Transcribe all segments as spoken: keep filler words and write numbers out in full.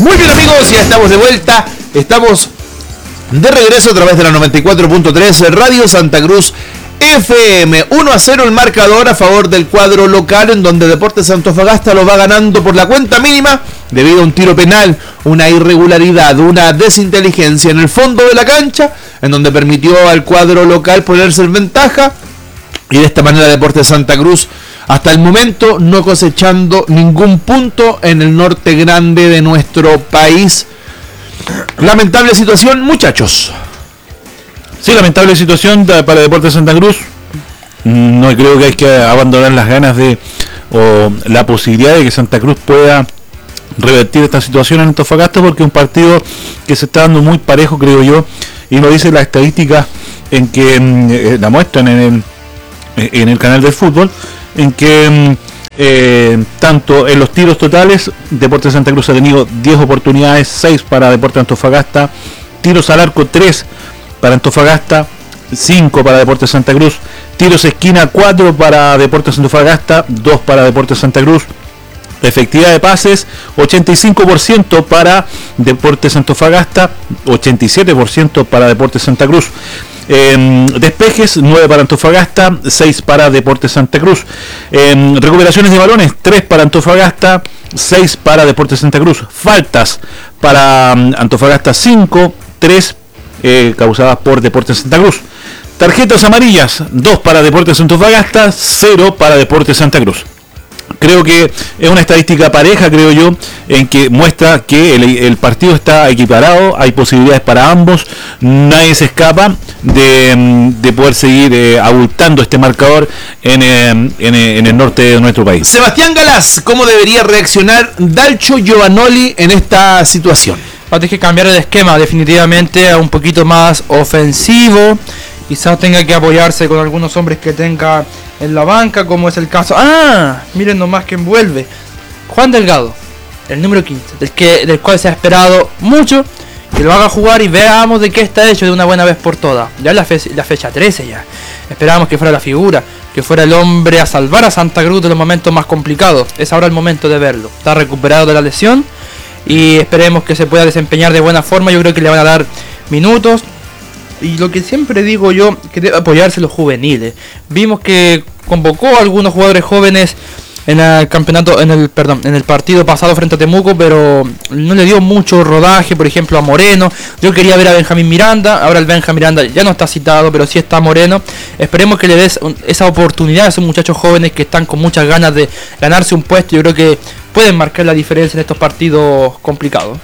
Muy bien, amigos, ya estamos de vuelta. Estamos de regreso a través de la noventa y cuatro punto tres Radio Santa Cruz F M. uno a cero el marcador a favor del cuadro local, en donde Deportes Antofagasta lo va ganando por la cuenta mínima debido a un tiro penal, una irregularidad, una desinteligencia en el fondo de la cancha, en donde permitió al cuadro local ponerse en ventaja. Y de esta manera Deportes Santa Cruz hasta el momento no cosechando ningún punto en el norte grande de nuestro país. Lamentable situación, muchachos. Sí, lamentable situación para Deportes Santa Cruz. No creo que hay que abandonar las ganas de o la posibilidad de que Santa Cruz pueda revertir esta situación en Antofagasta, porque es un partido que se está dando muy parejo, creo yo, y lo dice la estadística en que eh, la muestran en el en el canal del fútbol, en que eh, tanto en los tiros totales Deportes Santa Cruz ha tenido diez oportunidades, seis para Deportes Antofagasta, tiros al arco tres para Antofagasta, cinco para Deportes Santa Cruz, tiros esquina cuatro para Deportes Antofagasta, dos para Deportes Santa Cruz, efectividad de pases ochenta y cinco por ciento para Deportes Antofagasta, ochenta y siete por ciento para Deportes Santa Cruz. Eh, despejes nueve para Antofagasta, seis para Deportes Santa Cruz. Eh, recuperaciones de balones tres para Antofagasta, seis para Deportes Santa Cruz. Faltas para um, Antofagasta cinco, tres eh, causadas por Deportes Santa Cruz. Tarjetas amarillas dos para Deportes Antofagasta, cero para Deportes Santa Cruz. Creo que es una estadística pareja, creo yo, en que muestra que el, el partido está equiparado, hay posibilidades para ambos, nadie se escapa de, de poder seguir eh, abultando este marcador en, eh, en, en el norte de nuestro país. Sebastián Galás, ¿cómo debería reaccionar Dalcho Giovanoli en esta situación? Va a tener que cambiar el esquema definitivamente a un poquito más ofensivo. Quizás tenga que apoyarse con algunos hombres que tenga en la banca, como es el caso. ¡Ah! Miren nomás que envuelve. Juan Delgado, el número quince, del, que, del cual se ha esperado mucho, que lo haga jugar y veamos de qué está hecho de una buena vez por todas. Ya es la, fe, la fecha trece ya. Esperábamos que fuera la figura, que fuera el hombre a salvar a Santa Cruz de los momentos más complicados. Es ahora el momento de verlo. Está recuperado de la lesión y esperemos que se pueda desempeñar de buena forma. Yo creo que le van a dar minutos. Y lo que siempre digo yo, que debe apoyarse los juveniles. Vimos que convocó a algunos jugadores jóvenes en el campeonato, en el perdón, en el partido pasado frente a Temuco, pero no le dio mucho rodaje, por ejemplo a Moreno. Yo quería ver a Benjamín Miranda, ahora el Benjamín Miranda ya no está citado, pero sí está Moreno. Esperemos que le des esa oportunidad a esos muchachos jóvenes que están con muchas ganas de ganarse un puesto. Yo creo que pueden marcar la diferencia en estos partidos complicados.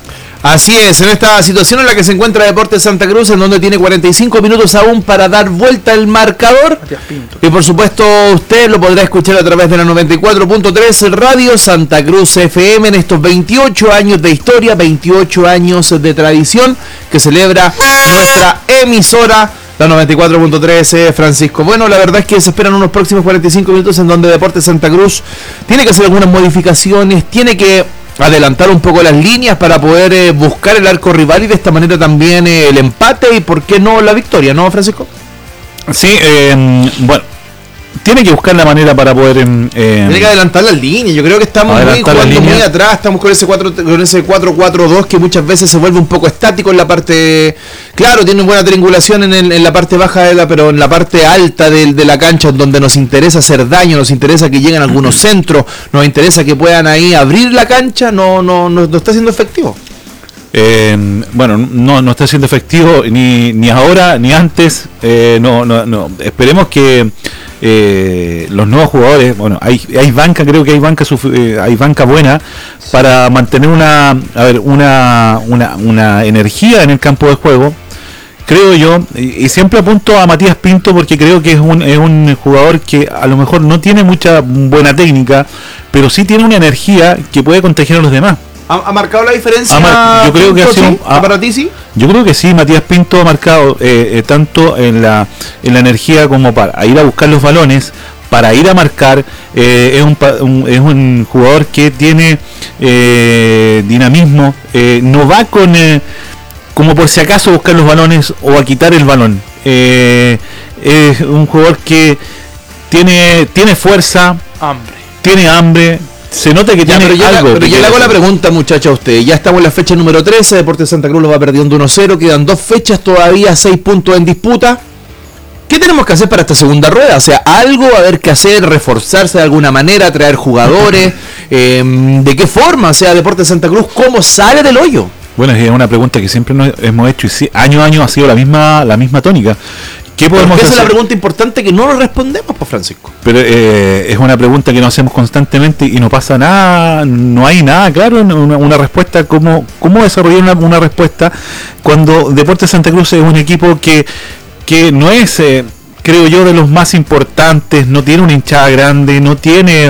Así es, en esta situación en la que se encuentra Deportes Santa Cruz, en donde tiene cuarenta y cinco minutos aún para dar vuelta el marcador. Y por supuesto usted lo podrá escuchar a través de la noventa y cuatro punto tres Radio Santa Cruz F M en estos veintiocho años de historia, veintiocho años de tradición que celebra nuestra emisora, la noventa y cuatro punto tres, eh, Francisco. Bueno, la verdad es que se esperan unos próximos cuarenta y cinco minutos en donde Deportes Santa Cruz tiene que hacer algunas modificaciones, tiene que adelantar un poco las líneas para poder eh, buscar el arco rival y de esta manera también eh, el empate y por qué no la victoria, ¿no, Francisco? Sí, eh, bueno, tiene que buscar la manera para poder eh, tiene que adelantar las líneas. Yo creo que estamos muy jugando muy atrás, estamos con ese cuatro con ese cuatro cuatro dos que muchas veces se vuelve un poco estático en la parte. Claro, tiene buena triangulación en, el, en la parte baja de la, pero en la parte alta de, de la cancha, donde nos interesa hacer daño, nos interesa que lleguen algunos centros, nos interesa que puedan ahí abrir la cancha, no no no, no está siendo efectivo. Eh, bueno, no, no está siendo efectivo ni, ni ahora ni antes. Eh, no, no, no. Esperemos que eh, los nuevos jugadores, bueno, hay, hay banca, creo que hay banca, eh, hay banca buena para mantener una, a ver, una, una, una energía en el campo de juego. Creo yo, y, y siempre apunto a Matías Pinto porque creo que es un, es un jugador que a lo mejor no tiene mucha buena técnica, pero sí tiene una energía que puede contagiar a los demás. ¿Ha, ha marcado la diferencia? Mar- yo creo que ha sido, sí? ¿Ha, ¿Para ti sí? Yo creo que sí, Matías Pinto ha marcado eh, eh, tanto en la en la energía como para ir a buscar los balones, para ir a marcar. Eh, es, un, un, es un jugador que tiene eh, dinamismo, eh, no va con eh, como por si acaso buscar los balones o a quitar el balón. Eh, es un jugador que tiene tiene fuerza, hambre, tiene hambre. se nota que ya, tiene pero yo algo. La, pero yo le hago la pregunta, muchachos, a ustedes. Ya estamos en la fecha número trece, Deportes Santa Cruz lo va perdiendo uno cero, quedan dos fechas todavía, seis puntos en disputa. ¿Qué tenemos que hacer para esta segunda rueda? O sea, algo va a haber que hacer, reforzarse de alguna manera, traer jugadores. eh, ¿De qué forma? O sea, Deportes Santa Cruz, ¿cómo sale del hoyo? Bueno, es una pregunta que siempre nos hemos hecho y sí, año a año ha sido la misma la misma tónica. ¿Qué podemos hacer? Esa es la pregunta importante que no nos respondemos, pues, Francisco. Pero eh, es una pregunta que nos hacemos constantemente y no pasa nada, no hay nada claro, una, una respuesta. ¿Cómo, cómo desarrollar una, una respuesta cuando Deportes Santa Cruz es un equipo que, que no es, eh, creo yo, de los más importantes, no tiene una hinchada grande, no tiene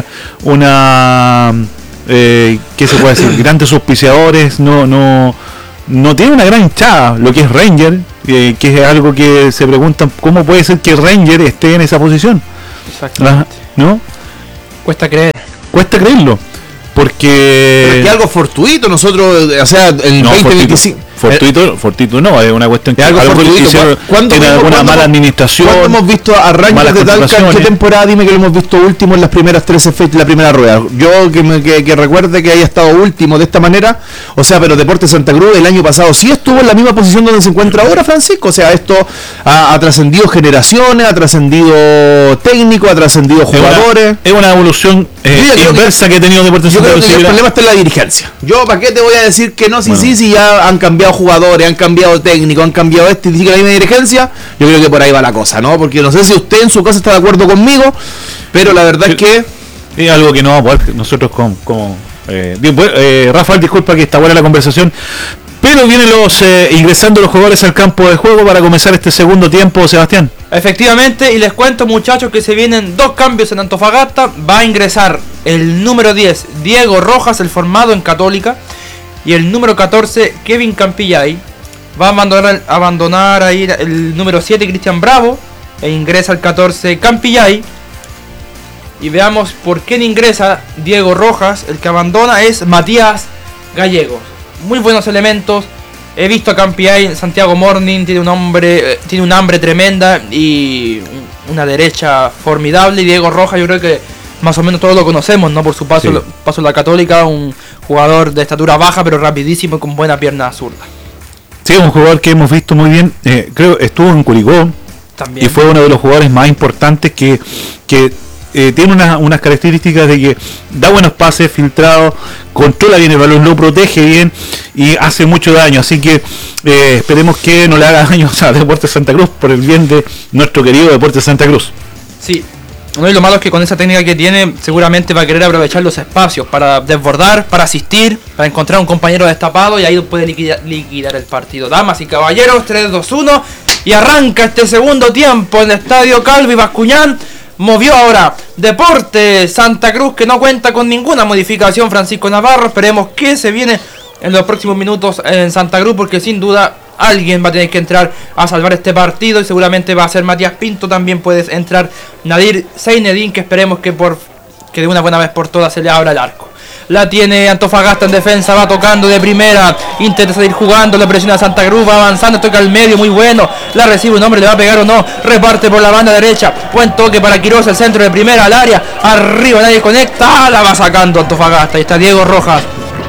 una... Eh, ¿qué se puede decir? Grandes auspiciadores, no, no, no tiene una gran hinchada, lo que es Ranger, eh, que es algo que se preguntan cómo puede ser que Ranger esté en esa posición. Exactamente. ¿No? Cuesta creer. Cuesta creerlo, porque... Pero es que algo fortuito, nosotros, o sea, el no, veinte veinticinco... Fortuito, fortuito no, es una cuestión que algo algo hicieron, ¿cuándo tiene vimos, alguna ¿cuándo, mala administración? ¿Cuándo hemos visto a Rangers de Talca? ¿Qué temporada? Dime que lo hemos visto último en las primeras trece fechas, la primera rueda. Yo que, me, que, que recuerde que haya estado último de esta manera, o sea, pero Deportes Santa Cruz el año pasado sí estuvo en la misma posición donde se encuentra ahora, Francisco. O sea, esto ha, ha trascendido generaciones, ha trascendido técnicos, ha trascendido jugadores. Es una, es una evolución eh, inversa que, que ha tenido Deportes Santa Cruz. Yo creo que el problema está en la dirigencia. Yo, ¿para qué te voy a decir que no? Sí, bueno. sí, sí, ya han cambiado jugadores, han cambiado técnico, han cambiado este y dice que la misma dirigencia. Yo creo que por ahí va la cosa, ¿no? Porque no sé si usted en su casa está de acuerdo conmigo, pero la verdad es que es algo que no vamos a poder nosotros como, como eh, bien, eh, Rafael, disculpa que está buena la conversación, pero vienen los eh, ingresando los jugadores al campo de juego para comenzar este segundo tiempo, Sebastián. Efectivamente, y les cuento, muchachos, que se vienen dos cambios en Antofagasta. Va a ingresar el número diez, Diego Rojas, el formado en Católica, y el número catorce, Kevin Campillay. Va a abandonar, abandonar ahí el número siete, Cristian Bravo, e ingresa el catorce, Campillay. Y veamos por quién ingresa Diego Rojas. El que abandona es Matías Gallegos. Muy buenos elementos. He visto a Campillay en Santiago Morning. Tiene un hombre, tiene un hambre tremenda y una derecha formidable. Y Diego Rojas, yo creo que más o menos todos lo conocemos, ¿no? Por su paso, sí. paso en la Católica. Un jugador de estatura baja, pero rapidísimo y con buena pierna zurda. Sí, un jugador que hemos visto muy bien, eh, creo estuvo en Curicó también, y fue uno de los jugadores más importantes que, que eh, tiene una, unas características de que da buenos pases, filtrado, controla bien el balón, lo protege bien y hace mucho daño, así que eh, esperemos que no le haga daño a Deportes Santa Cruz por el bien de nuestro querido Deportes Santa Cruz. Sí. No, y lo malo es que con esa técnica que tiene seguramente va a querer aprovechar los espacios para desbordar, para asistir, para encontrar un compañero destapado y ahí puede liquidar, liquidar el partido. Damas y caballeros, tres, dos, uno y arranca este segundo tiempo en el Estadio Calvi Bascuñán. Movió ahora Deportes Santa Cruz, que no cuenta con ninguna modificación, Francisco Navarro. Esperemos que se viene en los próximos minutos en Santa Cruz, porque sin duda alguien va a tener que entrar a salvar este partido y seguramente va a ser Matías Pinto. También puede entrar Nadir Seinedin, que esperemos que por que de una buena vez por todas se le abra el arco. La tiene Antofagasta en defensa, va tocando de primera, intenta salir jugando, le presiona a Santa Cruz, va avanzando, toca al medio, muy bueno, la recibe un hombre, le va a pegar o no, reparte por la banda derecha, buen toque para Quiroz, el centro de primera al área, arriba nadie conecta, la va sacando Antofagasta, ahí está Diego Rojas,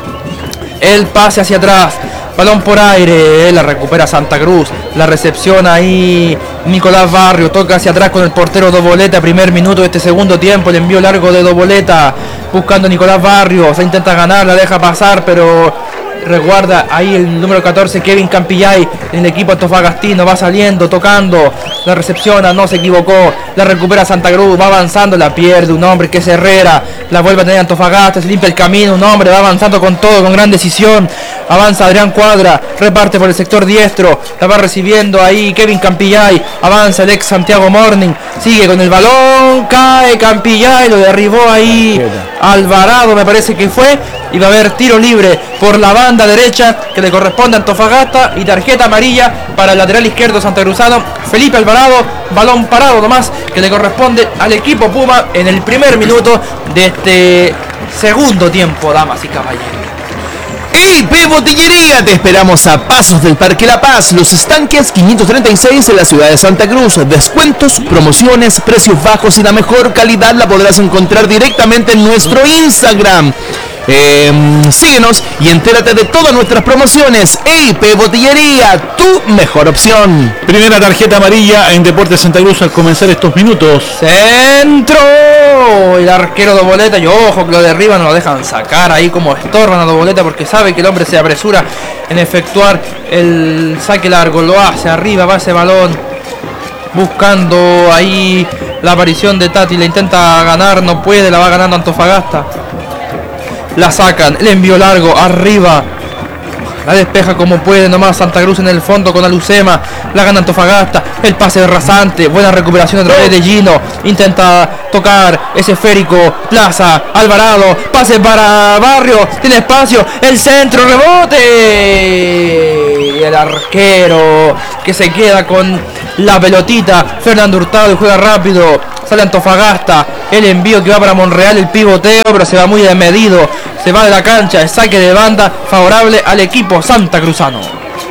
el pase hacia atrás, balón por aire, la recupera Santa Cruz, la recepción ahí Nicolás Barrio, toca hacia atrás con el portero Doboleta, primer minuto de este segundo tiempo, el envío largo de Doboleta, buscando a Nicolás Barrio, se intenta ganar, la deja pasar, pero resguarda ahí el número catorce, Kevin Campillay, en el equipo antofagastino, va saliendo, tocando, la recepciona, no se equivocó, la recupera Santa Cruz, va avanzando, la pierde un hombre que es Herrera, la vuelve a tener Antofagasta, se limpia el camino, un hombre, va avanzando con todo, con gran decisión, avanza Adrián Cuadra, reparte por el sector diestro, la va recibiendo ahí Kevin Campillay, avanza el ex Santiago Morning, sigue con el balón, cae Campillay, lo derribó ahí Alvarado, me parece que fue, y va a haber tiro libre por la banda derecha que le corresponde a Antofagasta y tarjeta amarilla para el lateral izquierdo santacruzano Felipe Alvarado, balón parado nomás que le corresponde al equipo Puma en el primer minuto de este segundo tiempo, damas y caballeros. I P Botillería, te esperamos a pasos del Parque La Paz, Los Estanques quinientos treinta y seis en la ciudad de Santa Cruz. Descuentos, promociones, precios bajos y la mejor calidad la podrás encontrar directamente en nuestro Instagram. Eh, síguenos y entérate de todas nuestras promociones. I P Botillería, tu mejor opción. Primera tarjeta amarilla en Deportes Santa Cruz al comenzar estos minutos. Centro. El arquero de Boleta, y ojo que lo derriban, no lo dejan sacar ahí como estorban a Boleta porque sabe que el hombre se apresura en efectuar el saque largo. Lo hace arriba, va ese balón buscando ahí la aparición de Tati. Le intenta ganar, no puede, la va ganando Antofagasta. La sacan, el envío largo, arriba. La despeja como puede nomás Santa Cruz en el fondo con Alucema. La gana Antofagasta. El pase de rasante. Buena recuperación a través de Gino. Intenta tocar ese esférico. Plaza, Alvarado. Pase para Barrio. Tiene espacio. El centro, rebote. Y el arquero que se queda con la pelotita. Fernando Hurtado y juega rápido. Sale Antofagasta. El envío que va para Monreal. El pivoteo, pero se va muy desmedido. Se va de la cancha. El saque de banda favorable al equipo santacruzano.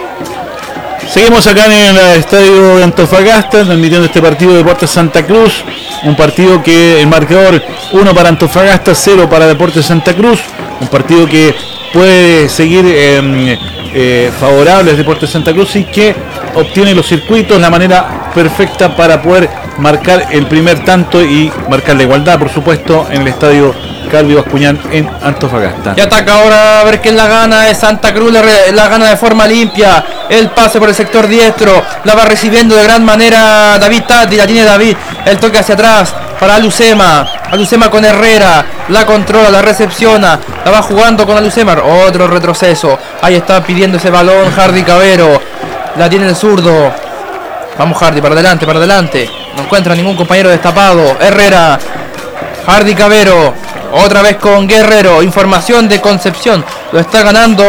Seguimos acá en el estadio de Antofagasta, transmitiendo este partido de Deportes Santa Cruz. Un partido que el marcador uno para Antofagasta, cero para Deportes Santa Cruz. Un partido que puede seguir eh, eh, favorable a Deportes Santa Cruz y que obtiene los circuitos, la manera perfecta para poder marcar el primer tanto y marcar la igualdad, por supuesto, en el estadio Calvi Bascuñán en Antofagasta. Y ataca ahora a ver quién la gana. Es Santa Cruz, la, la gana de forma limpia. El pase por el sector diestro. La va recibiendo de gran manera David Tati. La tiene David. El toque hacia atrás para Alucema. Alucema con Herrera. La controla, la recepciona. La va jugando con Alucema. Otro retroceso. Ahí está pidiendo ese balón Hardy Cabero. La tiene el zurdo. Vamos Hardy, para adelante, para adelante. No encuentra ningún compañero destapado. Herrera. Hardy Cabero. Otra vez con Guerrero. Información de Concepción. Lo está ganando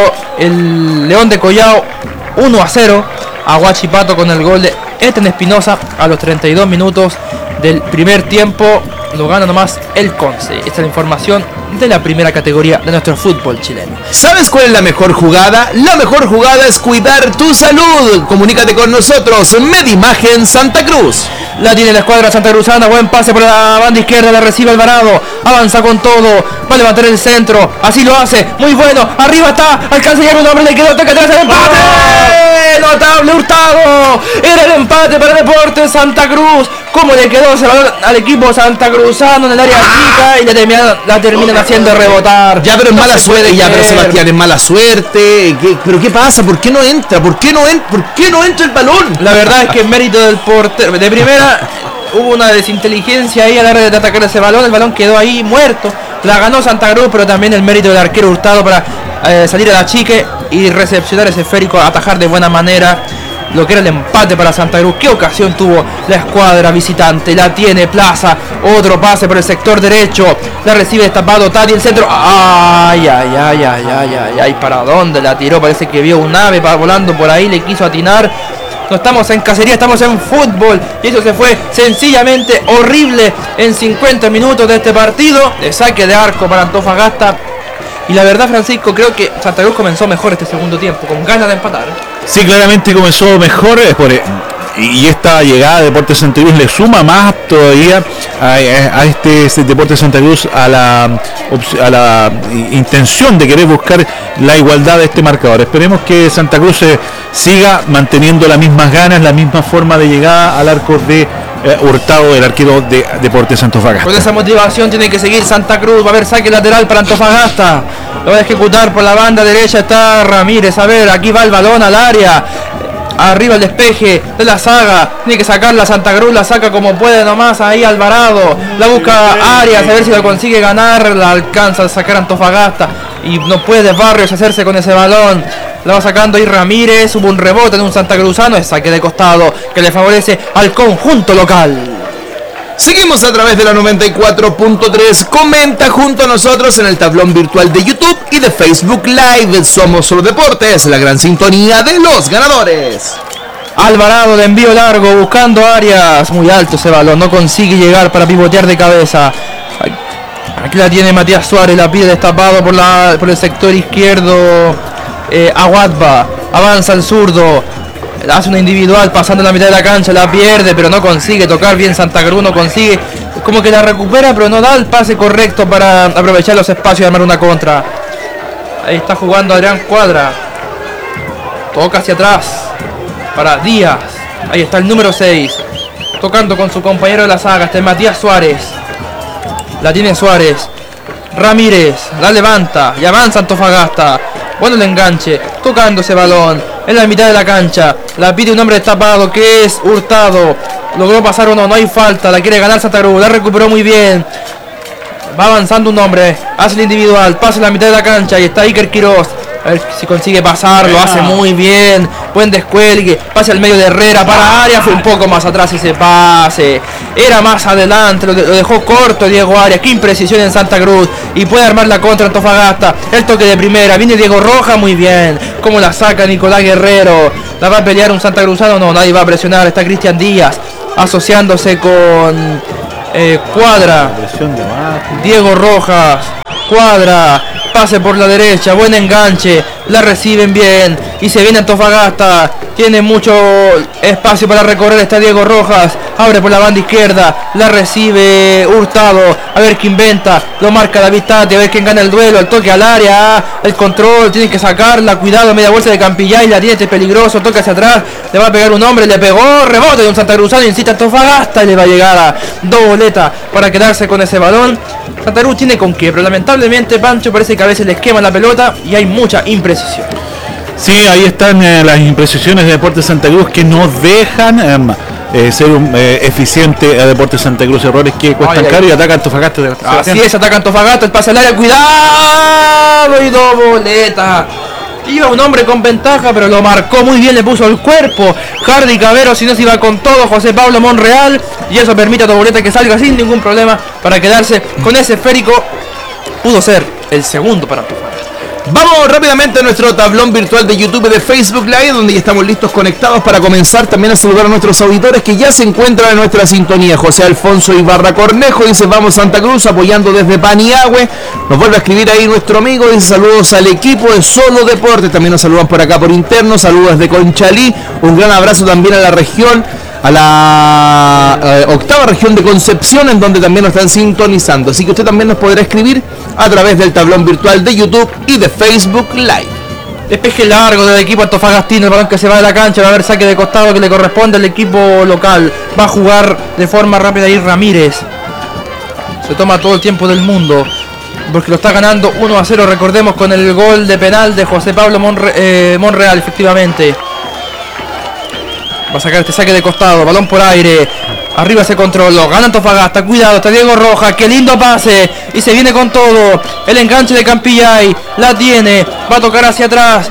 el León de Collao uno a cero. A Huachipato con el gol de Eten Espinosa a los treinta y dos minutos del primer tiempo. Lo gana nomás el Conce. Esta es la información de la primera categoría de nuestro fútbol chileno. ¿Sabes cuál es la mejor jugada? La mejor jugada es cuidar tu salud. Comunícate con nosotros. Medimagen Santa Cruz. La tiene la escuadra santacruzana. Buen pase por la banda izquierda. La recibe Alvarado. Avanza con todo. Va a levantar el centro. Así lo hace. Muy bueno. Arriba está. Alcanza a llegar un hombre. Le quedó toque atrás. ¡El empate! ¡Oh! Notable Hurtado. Era el empate para Deportes Santa Cruz. ¿Cómo le quedó ese balón al equipo santacruzano en el área chica? Y la terminan, la terminan haciendo rebotar. Ya, pero es No mala se suerte. puede Ya, pero creer. Sebastián, es mala suerte. ¿Qué- ¿Pero qué pasa? ¿Por qué no entra? ¿Por qué no entra? ¿Por qué no entra el balón? La verdad es que en mérito del portero, de primera hubo una desinteligencia ahí a la hora de atacar ese balón. El balón quedó ahí muerto. La ganó Santa Cruz, pero también el mérito del arquero Hurtado para eh, salir a la chique y recepcionar ese esférico, atajar de buena manera lo que era el empate para Santa Cruz. ¿Qué ocasión tuvo la escuadra visitante? La tiene Plaza. Otro pase por el sector derecho. La recibe destapado Tati. El centro. Ay, ay, ay, ay, ay, ay, ay. ¿Para dónde la tiró? Parece que vio un ave pa- volando por ahí. Le quiso atinar. No estamos en cacería, estamos en fútbol. Y eso se fue sencillamente horrible en cincuenta minutos de este partido. De saque de arco para Antofagasta. Y la verdad, Francisco, creo que Santa Cruz comenzó mejor este segundo tiempo, con ganas de empatar. Sí, claramente comenzó mejor. eh, por, eh, y esta llegada de Deportes Santa Cruz le suma más todavía a, a este, este Deportes Santa Cruz a la, ops- a la intención de querer buscar la igualdad de este marcador. Esperemos que Santa Cruz eh, siga manteniendo las mismas ganas, la misma forma de llegada al arco de eh, Hurtado, el arquero de Deportes Antofagasta. Con esa motivación tiene que seguir Santa Cruz. Va a haber saque lateral para Antofagasta. Lo va a ejecutar por la banda derecha. Está Ramírez. A ver, aquí va el balón al área. Arriba el despeje de la saga. Tiene que sacarla Santa Cruz. La saca como puede nomás. Ahí Alvarado. La busca Arias. A ver si lo consigue ganar. La alcanza a sacar Antofagasta. Y no puede Barrios hacerse con ese balón. La va sacando ahí Ramírez. Hubo un rebote en un santacruzano. Es saque de costado que le favorece al conjunto local. Seguimos a través de la noventa y cuatro punto tres. Comenta junto a nosotros en el tablón virtual de YouTube y de Facebook Live. Somos los Deportes, la gran sintonía de los ganadores. Alvarado de envío largo buscando Arias. Muy alto ese balón. No consigue llegar para pivotear de cabeza. Ay, Aquí la tiene Matías Suárez, la pide destapado por, la, por el sector izquierdo. Eh, Aguadba, avanza el zurdo, hace una individual pasando en la mitad de la cancha, la pierde, pero no consigue tocar bien Santa Cruz, no consigue, como que la recupera, pero no da el pase correcto para aprovechar los espacios y armar una contra. Ahí está jugando Adrián Cuadra, toca hacia atrás para Díaz, ahí está el número seis, tocando con su compañero de la saga, este es Matías Suárez, la tiene Suárez, Ramírez, la levanta y avanza Antofagasta. Bueno el enganche, tocando ese balón en la mitad de la cancha, la pide un hombre destapado que es Hurtado, logró pasar o no, no hay falta, la quiere ganar Santa Cruz, la recuperó muy bien, va avanzando un hombre, hace el individual, pasa en la mitad de la cancha y está Iker Quiroz, a ver si consigue pasar, lo hace muy bien, buen descuelgue, pase al medio de Herrera para Arias, fue un poco más atrás ese pase, era más adelante, lo, de, lo dejó corto Diego Arias, qué imprecisión en Santa Cruz, y puede armar la contra Antofagasta, el toque de primera, viene Diego Roja, muy bien, como la saca Nicolás Guerrero, la va a pelear un Santa Cruzano, no, nadie va a presionar, está Cristian Díaz, asociándose con eh, Cuadra, Diego Rojas, Cuadra, pase por la derecha, buen enganche, la reciben bien y se viene Antofagasta, tiene mucho espacio para recorrer, está Diego Rojas, abre por la banda izquierda, la recibe Hurtado, a ver qué inventa, lo marca David Tati, a ver quién gana el duelo, el toque al área, el control, tiene que sacarla, cuidado, media bolsa de Campillay, la tiene este peligroso, toca hacia atrás, le va a pegar un hombre, le pegó, rebote de un Santa Cruzano, incita a Antofagasta y le va a llegar a dos boletas para quedarse con ese balón. Santa Cruz tiene con qué, pero lamentablemente Pancho parece que a veces les quema la pelota y hay mucha imprecisión. Sí, ahí están eh, las imprecisiones de Deportes Santa Cruz que no dejan eh, eh, ser un, eh, eficiente a Deportes Santa Cruz, errores que cuestan caro y ataca Antofagasta. Así es, ataca Antofagasta, el pase al área, cuidado y dos boletas. Iba un hombre con ventaja, pero lo marcó muy bien, le puso el cuerpo. Hardy Cabero, si no se iba con todo, José Pablo Monreal. Y eso permite a Doboleta que salga sin ningún problema para quedarse con ese esférico. Pudo ser el segundo para Antofagasta. Vamos rápidamente a nuestro tablón virtual de YouTube y de Facebook Live, donde ya estamos listos, conectados para comenzar también a saludar a nuestros auditores que ya se encuentran en nuestra sintonía. José Alfonso Ibarra Cornejo dice: vamos Santa Cruz, apoyando desde Paniagüe. Nos vuelve a escribir ahí nuestro amigo, dice: saludos al equipo de Solo Deportes. También nos saludan por acá por interno, saludos desde Conchalí. Un gran abrazo también a la región, a la eh, octava región de Concepción, en donde también nos están sintonizando. Así que usted también nos podrá escribir a través del tablón virtual de YouTube y de Facebook Live. Despeje largo del equipo antofagastino, el balón que se va de la cancha, va a haber saque de costado que le corresponde al equipo local. Va a jugar de forma rápida ahí Ramírez. Se toma todo el tiempo del mundo, porque lo está ganando uno a cero, recordemos, con el gol de penal de José Pablo Monre eh, Monreal, efectivamente. Va a sacar este saque de costado, balón por aire, arriba se controló, gana Antofagasta, cuidado, está Diego Rojas, qué lindo pase, y se viene con todo, el enganche de Campillay, la tiene, va a tocar hacia atrás,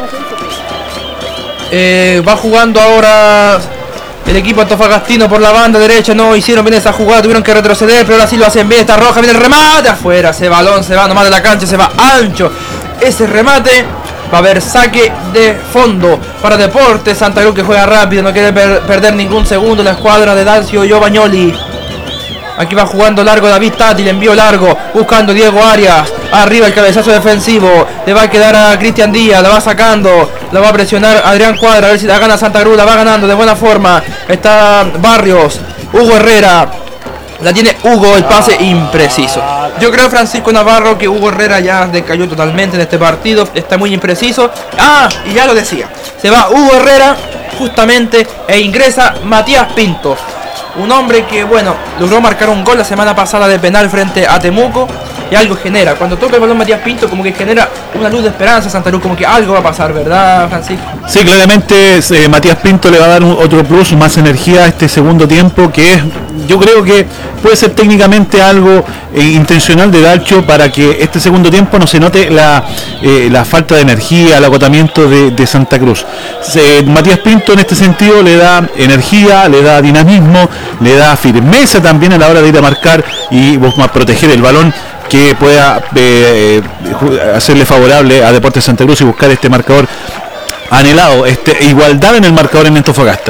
eh, va jugando ahora el equipo antofagastino por la banda derecha, no hicieron bien esa jugada, tuvieron que retroceder, pero ahora sí lo hacen bien, está Roja, viene el remate, afuera, ese balón se va nomás de la cancha, se va ancho, ese remate. Va a haber saque de fondo para Deportes Santa Cruz, que juega rápido, no quiere per perder ningún segundo la escuadra de Dancio Giovagnoli. Aquí va jugando largo David Tati, le envió largo, buscando Diego Arias. Arriba el cabezazo defensivo, le va a quedar a Cristian Díaz, la va sacando, la va a presionar Adrián Cuadra, a ver si la gana Santa Cruz, la va ganando de buena forma. Está Barrios, Hugo Herrera. La tiene Hugo, el pase impreciso. Yo creo, Francisco Navarro, que Hugo Herrera ya decayó totalmente en este partido. Está muy impreciso. Ah, y ya lo decía. Se va Hugo Herrera justamente e ingresa Matías Pinto. Un hombre que, bueno, logró marcar un gol la semana pasada de penal frente a Temuco. Y algo genera. Cuando toca el balón Matías Pinto, como que genera una luz de esperanza a Santa Cruz. Como que algo va a pasar, ¿verdad, Francisco? Sí, claramente eh, Matías Pinto le va a dar un, otro plus, más energía a este segundo tiempo, que es, yo creo que puede ser técnicamente algo eh, intencional de Dalcho, para que este segundo tiempo no se note la, eh, la falta de energía, el agotamiento de, de Santa Cruz. Eh, Matías Pinto en este sentido le da energía, le da dinamismo, le da firmeza también a la hora de ir a marcar y a proteger el balón, que pueda eh, hacerle favorable a Deportes Santa Cruz y buscar este marcador anhelado, este, igualdad en el marcador en Antofagasta.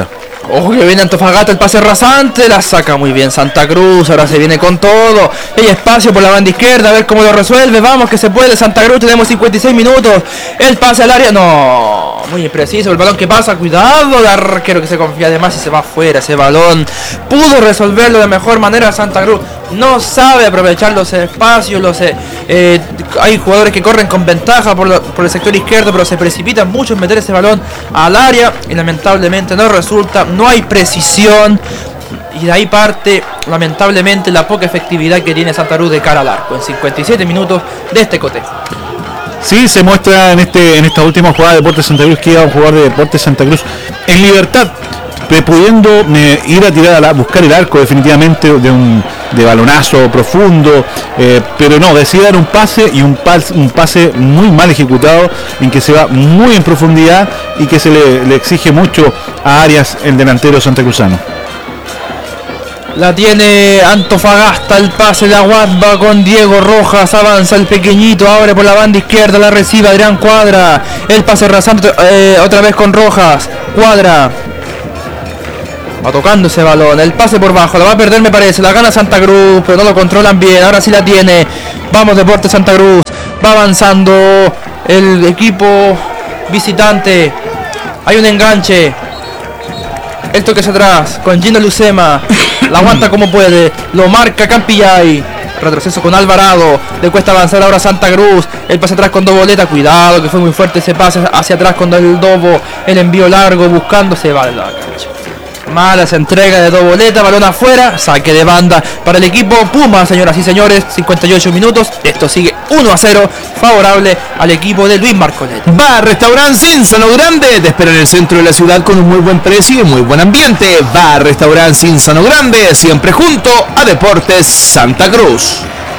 Ojo que viene Antofagasta, el pase rasante, la saca muy bien Santa Cruz, ahora se viene con todo, hay espacio por la banda izquierda, a ver cómo lo resuelve, vamos que se puede Santa Cruz, tenemos cincuenta y seis minutos, el pase al área, no, muy impreciso, el balón que pasa, cuidado, el arquero que se confía además y se va afuera, ese balón, pudo resolverlo de mejor manera Santa Cruz, no sabe aprovechar los espacios, los, eh, hay jugadores que corren con ventaja por, lo, por el sector izquierdo, pero se precipitan mucho en meter ese balón al área y lamentablemente no resulta. No hay precisión y de ahí parte lamentablemente la poca efectividad que tiene Santa Cruz de cara al arco en cincuenta y siete minutos de este cotejo. Sí, se muestra en este en esta última jugada de Deportes Santa Cruz que iba a jugar de Deportes Santa Cruz en libertad, pudiendo eh, ir a tirar a la, buscar el arco definitivamente de un de balonazo profundo, eh, pero no, decide dar un pase y un, pas, un pase muy mal ejecutado en que se va muy en profundidad y que se le, le exige mucho a Arias, el delantero santacruzano. La tiene Antofagasta, el pase de Aguamba con Diego Rojas, avanza el pequeñito, abre por la banda izquierda, la recibe Adrián Cuadra, el pase rasante eh, otra vez con Rojas, Cuadra. Va tocando ese balón, el pase por bajo, la va a perder me parece, la gana Santa Cruz, pero no lo controlan bien, ahora sí la tiene, vamos Deportes Santa Cruz, va avanzando el equipo visitante, hay un enganche, el toque hacia atrás, con Gino Lucema, la aguanta como puede, lo marca Campillay, retroceso con Alvarado, le cuesta avanzar ahora Santa Cruz, el pase atrás con Doboleta, cuidado que fue muy fuerte ese pase hacia atrás con el Dobo, el envío largo buscando, se va de la cancha. Mala esa entrega de Doboleta, balón afuera, saque de banda para el equipo Puma, señoras y señores, cincuenta y ocho minutos, esto sigue uno a cero, favorable al equipo de Luis Marcolet. Bar Restaurant Cinzano Grande, te espera en el centro de la ciudad con un muy buen precio y muy buen ambiente. Bar Restaurant Cinzano Grande, siempre junto a Deportes Santa Cruz.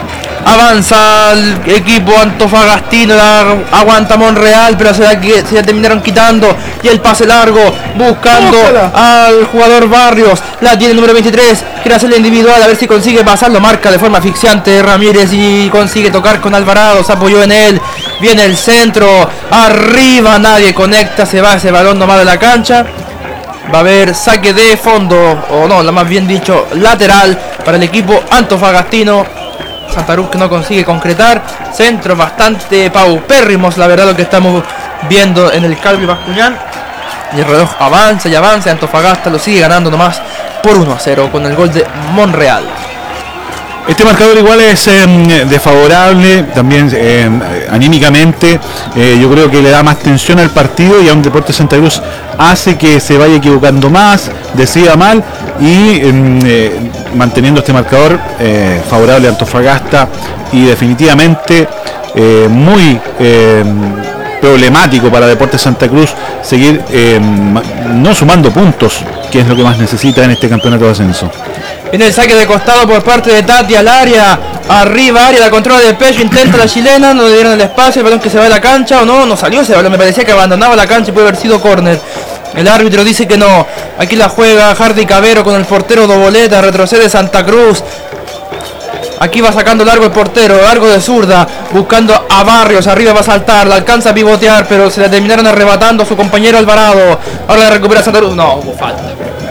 Avanza el equipo antofagastino, la aguanta Monreal, pero se la, se la terminaron quitando. Y el pase largo, buscando ¡Ójala! Al jugador Barrios. La tiene el número veintitrés, quiere hacerle individual, a ver si consigue pasarlo. Marca de forma asfixiante Ramírez y consigue tocar con Alvarado, se apoyó en él. Viene el centro, arriba, nadie conecta, se va ese balón nomás de la cancha. Va a haber saque de fondo, o no, lo más bien dicho, lateral para el equipo antofagastino. Santa Cruz que no consigue concretar, centros bastante paupérrimos, la verdad lo que estamos viendo en el Calvi Bascuñán. Y el reloj avanza y avanza, Antofagasta lo sigue ganando nomás por uno a cero con el gol de Monreal. Este marcador igual es eh, desfavorable, también eh, anímicamente, eh, yo creo que le da más tensión al partido y a un Deportes Santa Cruz hace que se vaya equivocando más, decida mal y eh, manteniendo este marcador eh, favorable a Antofagasta y definitivamente eh, muy eh, problemático para Deportes Santa Cruz seguir eh, no sumando puntos, que es lo que más necesita en este campeonato de ascenso. Viene el saque de costado por parte de Tati al área, arriba, área, la controla de pecho, intenta la chilena, no le dieron el espacio, el balón que se va de la cancha, o no, no salió ese balón, me parecía que abandonaba la cancha y puede haber sido córner. El árbitro dice que no, aquí la juega Hardy Cabero con el portero Doboleta, retrocede Santa Cruz. Aquí va sacando largo el portero, largo de zurda, buscando a Barrios, arriba va a saltar, la alcanza a pivotear, pero se la terminaron arrebatando a su compañero Alvarado. Ahora la recupera Santa Cruz, no, hubo falta.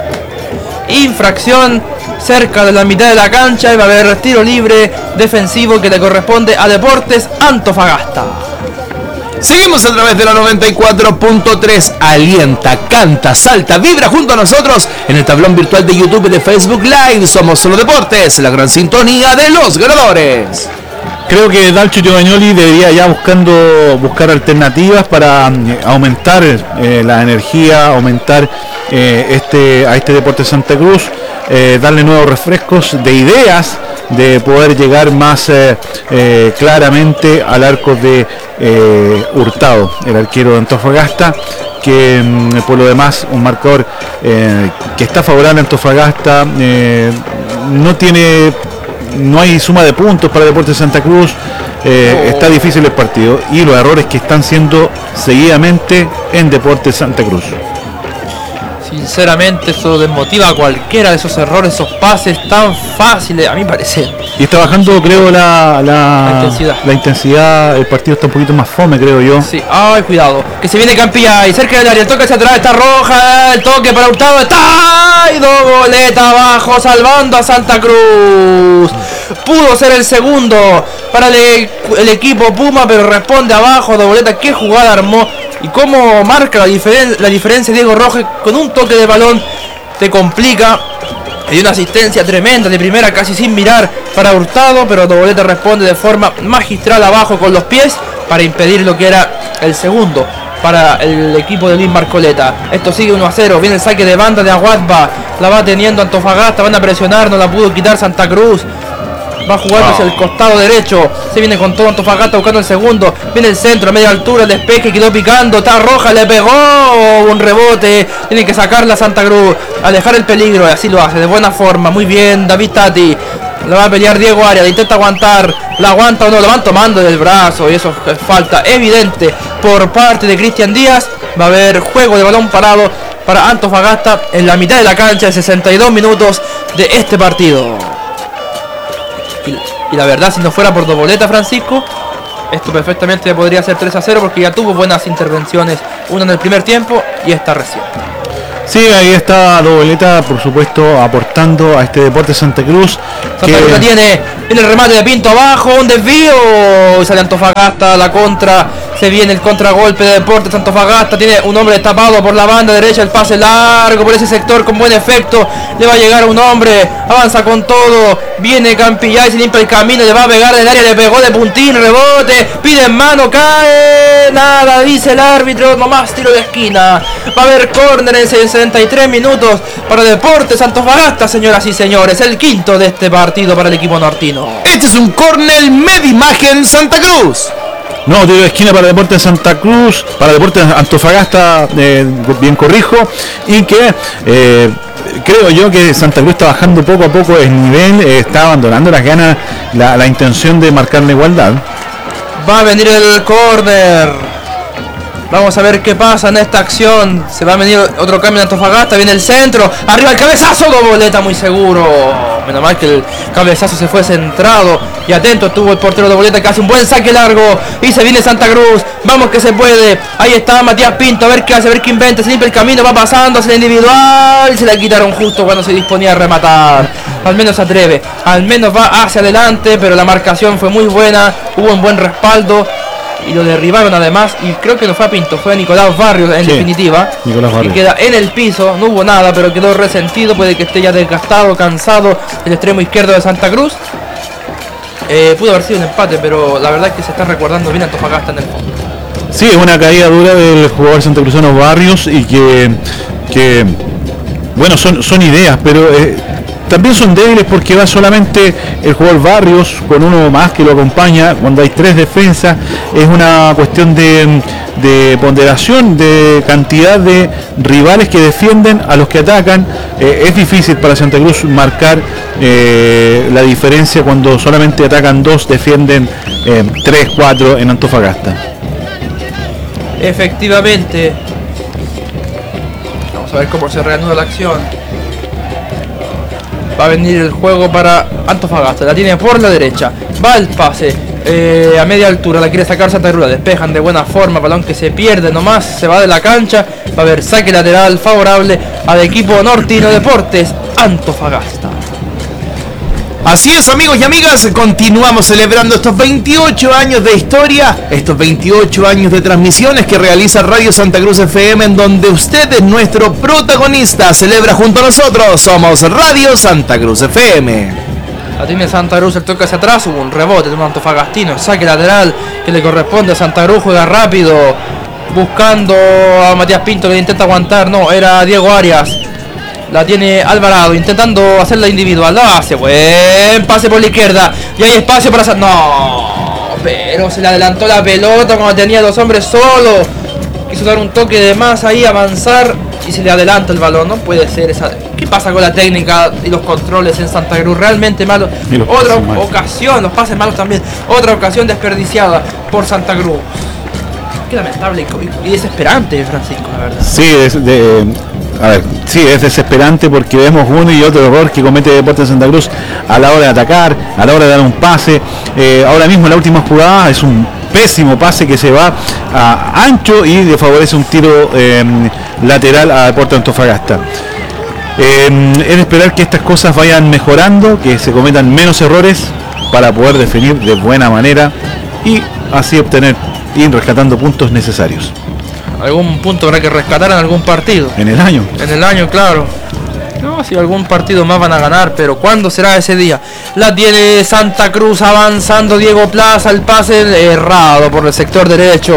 Infracción cerca de la mitad de la cancha y va a haber tiro libre defensivo que le corresponde a Deportes Antofagasta. Seguimos a través de la noventa y cuatro punto tres. Alienta, canta, salta, vibra junto a nosotros en el tablón virtual de YouTube y de Facebook Live. Somos Solo Deportes, la gran sintonía de los ganadores. Creo que Dalcio Giovagnoli debería ya buscando buscar alternativas para eh, aumentar eh, la energía, aumentar eh, este a este Deportes Santa Cruz, eh, darle nuevos refrescos de ideas, de poder llegar más eh, eh, claramente al arco de eh, Hurtado, el arquero de Antofagasta, que mm, por lo demás un marcador eh, que está favorable a Antofagasta, eh, no tiene no hay suma de puntos para Deportes Santa Cruz, eh, oh. Está difícil el partido y los errores que están siendo seguidamente en Deportes Santa Cruz. Sinceramente eso desmotiva a cualquiera de esos errores, esos pases tan fáciles, a mi parecer. Y está bajando, creo, la, la, la intensidad. La intensidad, el partido está un poquito más fome, creo yo. Sí, ay, cuidado, que se viene Campilla y cerca del área, el toque hacia atrás, está Roja, el toque para Hurtado, está y dos boleta abajo, salvando a Santa Cruz. Pudo ser el segundo para el, el equipo Puma, pero responde abajo, dos boleta, qué jugada armó. Y cómo marca la, diferen la diferencia Diego Rojas con un toque de balón, te complica. Hay una asistencia tremenda de primera casi sin mirar para Hurtado, pero Doboleta responde de forma magistral abajo con los pies para impedir lo que era el segundo para el equipo de Luis Marcoleta. Esto sigue uno a cero, viene el saque de banda de Aguadba, la va teniendo Antofagasta, van a presionar, no la pudo quitar Santa Cruz. Va jugando hacia el costado derecho. Se viene con todo Antofagasta buscando el segundo. Viene el centro a media altura. El despeje quedó picando. Está Roja. Le pegó. Un rebote. Tiene que sacarla Santa Cruz. Alejar el peligro. Y así lo hace. De buena forma. Muy bien. David Tati. La va a pelear Diego Arias. La intenta aguantar. La aguanta o no. La van tomando del brazo. Y eso es falta evidente por parte de Cristian Díaz. Va a haber juego de balón parado para Antofagasta en la mitad de la cancha. sesenta y dos minutos de este partido. Y la verdad, si no fuera por Doboleta, Francisco, esto perfectamente podría ser tres a cero porque ya tuvo buenas intervenciones, una en el primer tiempo y esta recién. Sí, ahí está Doboleta, por supuesto, aportando a este Deportes Santa Cruz. Santa que... Cruz la tiene, viene el remate de Pinto abajo, un desvío, sale Antofagasta, la contra, se viene el contragolpe de Deportes Antofagasta, tiene un hombre tapado por la banda derecha, el pase largo por ese sector con buen efecto, le va a llegar un hombre, avanza con todo, viene Campillay, se limpia el camino, le va a pegar del área, le pegó de puntín, rebote, pide en mano, cae, nada, dice el árbitro, nomás tiro de esquina, va a haber córner en sesenta y tres minutos para Deportes Antofagasta, señoras y señores, el quinto de este partido para el equipo nortino. Este es un córner Medimagen Santa Cruz. No, tiro de esquina para Deportes Santa Cruz, para Deportes Antofagasta, eh, bien corrijo, y que eh, creo yo que Santa Cruz está bajando poco a poco el nivel, eh, está abandonando las ganas, la, la intención de marcar la igualdad. Va a venir el córner. Vamos a ver qué pasa en esta acción. Se va a venir otro cambio de Antofagasta. Viene el centro. Arriba el cabezazo. Doboleta muy seguro. Menos mal que el cabezazo se fue centrado. Y atento estuvo el portero Doboleta que hace un buen saque largo. Y se viene Santa Cruz. Vamos que se puede. Ahí está Matías Pinto. A ver qué hace. A ver qué inventa. Se limpia el camino. Va pasando. Hacia el individual. Se la quitaron justo cuando se disponía a rematar. Al menos se atreve. Al menos va hacia adelante. Pero la marcación fue muy buena. Hubo un buen respaldo. Y lo derribaron además, y creo que no fue a Pinto, fue a Nicolás Barrios en sí, definitiva. Nicolás Barrios. Y queda en el piso, no hubo nada, pero quedó resentido, puede que esté ya desgastado, cansado, el extremo izquierdo de Santa Cruz. Eh, pudo haber sido un empate, pero la verdad es que se está recordando bien Antofagasta en el fondo. Sí, es una caída dura del jugador santacruzano Barrios y que, que bueno, son, son ideas, pero... Eh, también son débiles porque va solamente el jugador Barrios con uno más que lo acompaña. Cuando hay tres defensas es una cuestión de, de ponderación, de cantidad de rivales que defienden a los que atacan. Eh, es difícil para Santa Cruz marcar eh, la diferencia cuando solamente atacan dos, defienden eh, tres, cuatro en Antofagasta. Efectivamente. Vamos a ver cómo se reanuda la acción. Va a venir el juego para Antofagasta. La tiene por la derecha. Va el pase eh, a media altura. La quiere sacar Santa Cruz. La despejan de buena forma. Balón que se pierde nomás. Se va de la cancha. Va a haber saque lateral favorable al equipo nortino Deportes Antofagasta. Así es, amigos y amigas, continuamos celebrando estos veintiocho años de historia, estos veintiocho años de transmisiones que realiza Radio Santa Cruz F M, en donde usted es nuestro protagonista. Celebra junto a nosotros, somos Radio Santa Cruz F M. La tiene Santa Cruz, el toque hacia atrás, hubo un rebote de un antofagastino, saque lateral que le corresponde a Santa Cruz, juega rápido, buscando a Matías Pinto que le intenta aguantar, no, era Diego Arias. La tiene Alvarado, intentando hacer la individual. Lo hace, buen pase por la izquierda. Y hay espacio para... No, pero se le adelantó la pelota cuando tenía dos hombres solo. Quiso dar un toque de más ahí, avanzar. Y se le adelanta el balón. No puede ser esa... ¿Qué pasa con la técnica y los controles en Santa Cruz? Realmente malo. Otra ocasión, los pases malos también. Otra ocasión desperdiciada por Santa Cruz. qué lamentable y, y desesperante, Francisco, la verdad. Sí, es de, a ver, sí, es desesperante porque vemos uno y otro error que comete Deportes Santa Cruz a la hora de atacar, a la hora de dar un pase. Eh, ahora mismo en la última jugada es un pésimo pase que se va a ancho y le favorece un tiro eh, lateral a Deportes Antofagasta. Eh, es de esperar que estas cosas vayan mejorando, que se cometan menos errores para poder definir de buena manera y así obtener, ir rescatando puntos necesarios. Algún punto habrá que rescatar en algún partido. En el año. En el año, claro. No, si algún partido más van a ganar, pero ¿cuándo será ese día? La tiene Santa Cruz avanzando, Diego Plaza, el pase errado por el sector derecho.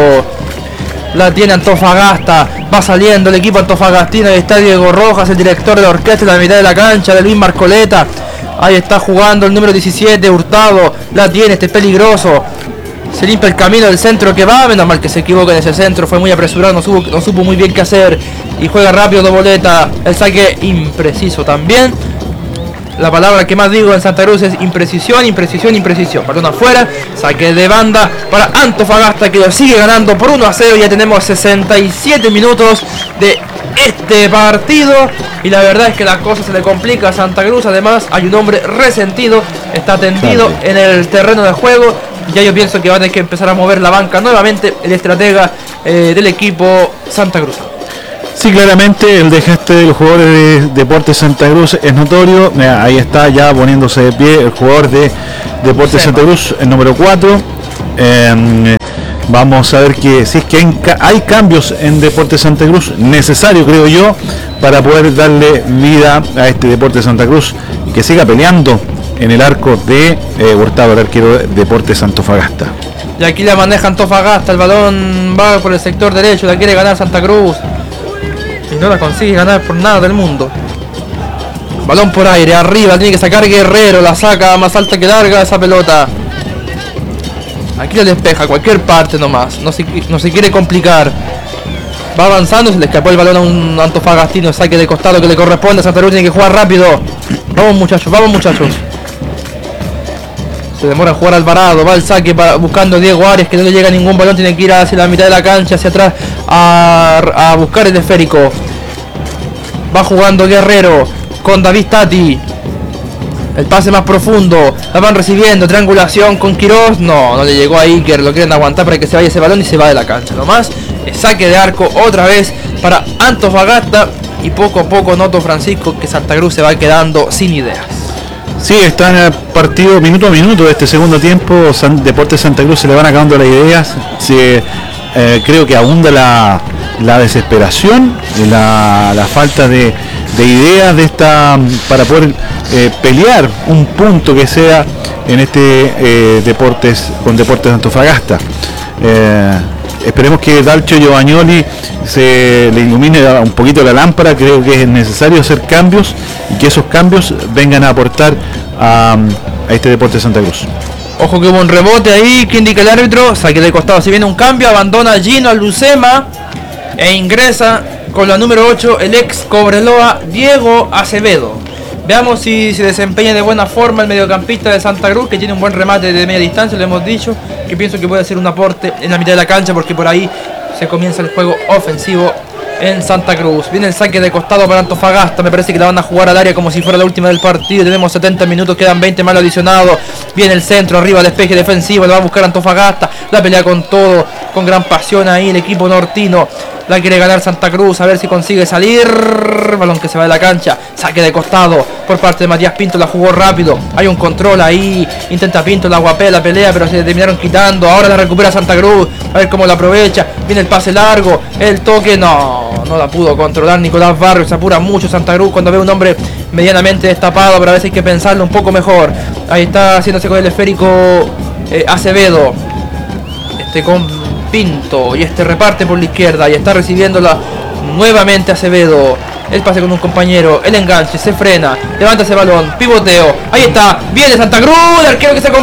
La tiene Antofagasta, va saliendo el equipo antofagastino, ahí está Diego Rojas, el director de la orquesta en la mitad de la cancha, de Luis Marcoleta. Ahí está jugando el número diecisiete, Hurtado, la tiene, este peligroso. Se limpia el camino del centro que va, menos mal que se equivoca en ese centro, fue muy apresurado, no supo, no supo muy bien qué hacer. Y juega rápido de boleta, el saque impreciso también. La palabra que más digo en Santa Cruz es imprecisión, imprecisión, imprecisión. Balón afuera, saque de banda para Antofagasta que lo sigue ganando por uno a cero. Ya tenemos sesenta y siete minutos de este partido y la verdad es que la cosa se le complica a Santa Cruz. Además hay un hombre resentido, está tendido en el terreno de juego. Ya yo pienso que van a tener que empezar a mover la banca nuevamente el estratega eh, del equipo Santa Cruz. Sí, claramente el desgaste de los jugadores de Deportes Santa Cruz es notorio. Mira, ahí está ya poniéndose de pie el jugador de Deportes Sema. Santa Cruz, el número cuatro. Eh, vamos a ver que si es que hay, hay cambios en Deportes Santa Cruz, necesario creo yo, para poder darle vida a este Deportes Santa Cruz y que siga peleando en el arco de eh, Hurtado, el arquero de Deportes Antofagasta. Y aquí la maneja Antofagasta, el balón va por el sector derecho, la quiere ganar Santa Cruz. Y no la consigue ganar por nada del mundo. Balón por aire, arriba, tiene que sacar Guerrero, la saca más alta que larga esa pelota. Aquí la despeja, cualquier parte nomás, no se, no se quiere complicar. Va avanzando, se le escapó el balón a un antofagastino, saque de costado que le corresponde, Santa Cruz tiene que jugar rápido. Vamos muchachos, vamos muchachos. Se demora en jugar Alvarado, va el saque para, buscando a Diego Arias que no le llega ningún balón, tiene que ir hacia la mitad de la cancha, hacia atrás a, a buscar el esférico. Va jugando Guerrero con David Tati. El pase más profundo, la van recibiendo, triangulación con Quirós, no, no le llegó a Iker, lo quieren aguantar para que se vaya ese balón y se va de la cancha. Nomás, el saque de arco otra vez para Antofagasta y poco a poco noto, Francisco, que Santa Cruz se va quedando sin ideas. Sí, está en el partido minuto a minuto de este segundo tiempo. San, Deportes Santa Cruz se le van acabando las ideas. Se, eh, creo que abunda la, la desesperación, la, la falta de, de ideas de esta para poder eh, pelear un punto que sea en este eh, Deportes con Deportes Antofagasta. Eh, esperemos que Dalcio Giovagnoli se le ilumine un poquito la lámpara. Creo que es necesario hacer cambios y que esos cambios vengan a aportar a, a este Deportes Santa Cruz. Ojo que hubo un rebote ahí, que indica el árbitro, saque de costado, si viene un cambio, abandona Gino a Lucema e ingresa con la número ocho el ex Cobreloa Diego Acevedo. Veamos si se desempeña de buena forma el mediocampista de Santa Cruz, que tiene un buen remate de media distancia, lo hemos dicho, que pienso que puede hacer un aporte en la mitad de la cancha porque por ahí se comienza el juego ofensivo en Santa Cruz. Viene el saque de costado para Antofagasta, me parece que la van a jugar al área como si fuera la última del partido. Tenemos setenta minutos, quedan veinte más adicionados. Viene el centro, arriba despeje defensivo, lo va a buscar Antofagasta, la pelea con todo, con gran pasión ahí el equipo nortino. La quiere ganar Santa Cruz, a ver si consigue salir. Balón que se va de la cancha, saque de costado por parte de Matías Pinto, la jugó rápido. Hay un control ahí, intenta Pinto, la guapea, la pelea, pero se terminaron quitando. Ahora la recupera Santa Cruz, a ver cómo la aprovecha. Viene el pase largo, el toque, no, no la pudo controlar Nicolás Barrios. Se apura mucho Santa Cruz cuando ve un hombre medianamente destapado, pero a veces hay que pensarlo un poco mejor. Ahí está haciéndose con el esférico eh, Acevedo. Este con Pinto y este reparte por la izquierda y está recibiéndola nuevamente Acevedo. El pase con un compañero, el enganche, se frena, levanta ese balón, pivoteo, ahí está, viene Santa Cruz, el arquero que se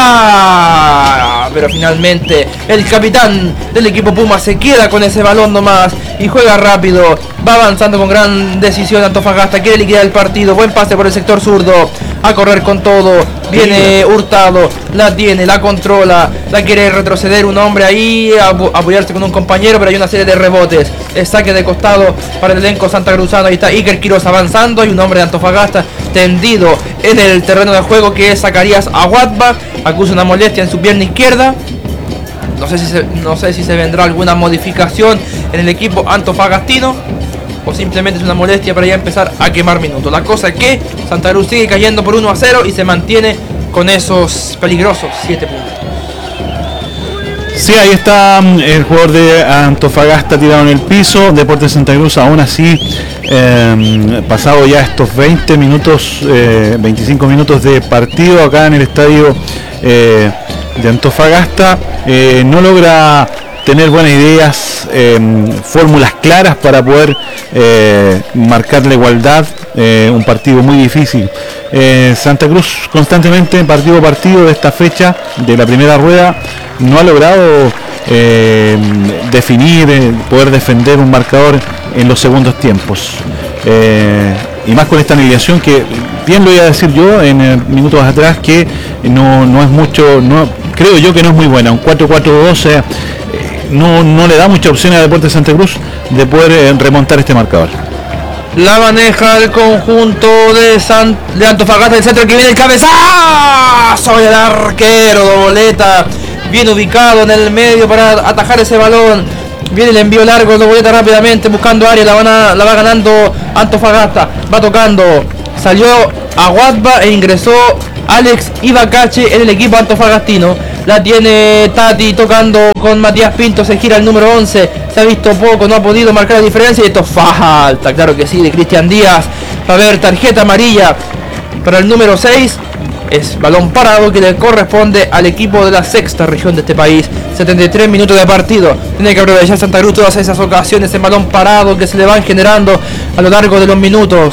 complica, pero finalmente el capitán del equipo Puma se queda con ese balón nomás y juega rápido, va avanzando con gran decisión Antofagasta, quiere liquidar el partido, buen pase por el sector zurdo, a correr con todo, Viene Hurtado, la tiene, la controla, la quiere retroceder un hombre ahí, ap- apoyarse con un compañero, pero hay una serie de rebotes. El saque de costado para el elenco santacruzano. Ahí está Iker Quiroz avanzando. Hay un hombre de Antofagasta tendido en el terreno de juego que es Zacarías Aguatba. Acusa una molestia en su pierna izquierda. No sé si se, no sé si se vendrá alguna modificación en el equipo antofagastino o simplemente es una molestia para ya empezar a quemar minutos. La cosa es que Santa Cruz sigue cayendo por uno a cero y se mantiene con esos peligrosos siete puntos. Sí, ahí está el jugador de Antofagasta tirado en el piso. Deportes Santa Cruz aún así, eh, pasado ya estos veinte minutos, eh, veinticinco minutos de partido acá en el estadio eh, de Antofagasta, eh, no logra tener buenas ideas, eh, fórmulas claras para poder eh, marcar la igualdad, eh, un partido muy difícil. Eh, Santa Cruz constantemente, partido a partido de esta fecha, de la primera rueda, no ha logrado eh, definir, eh, poder defender un marcador en los segundos tiempos. Eh, y más con esta alineación que, bien lo iba a decir yo en eh, minutos atrás, que no, no es mucho, no, creo yo que no es muy buena, un cuatro cuatro dos eh, no, no le da mucha opción a Deportes Santa Cruz de poder eh, remontar este marcador. La maneja el conjunto de, San, de Antofagasta, el centro que viene el cabezazo del arquero Doboleta, bien ubicado en el medio para atajar ese balón. Viene el envío largo, Doboleta rápidamente buscando área, la, van a, la va ganando Antofagasta, va tocando, salió Aguatba e ingresó Alex Ibacache en el equipo antofagastino. La tiene Tati tocando con Matías Pinto, se gira el número once, se ha visto poco, no ha podido marcar la diferencia y esto falta, claro que sí, de Cristian Díaz. Va a haber tarjeta amarilla para el número seis, es balón parado que le corresponde al equipo de la sexta región de este país. setenta y tres minutos de partido, tiene que aprovechar Santa Cruz todas esas ocasiones en balón parado que se le van generando a lo largo de los minutos.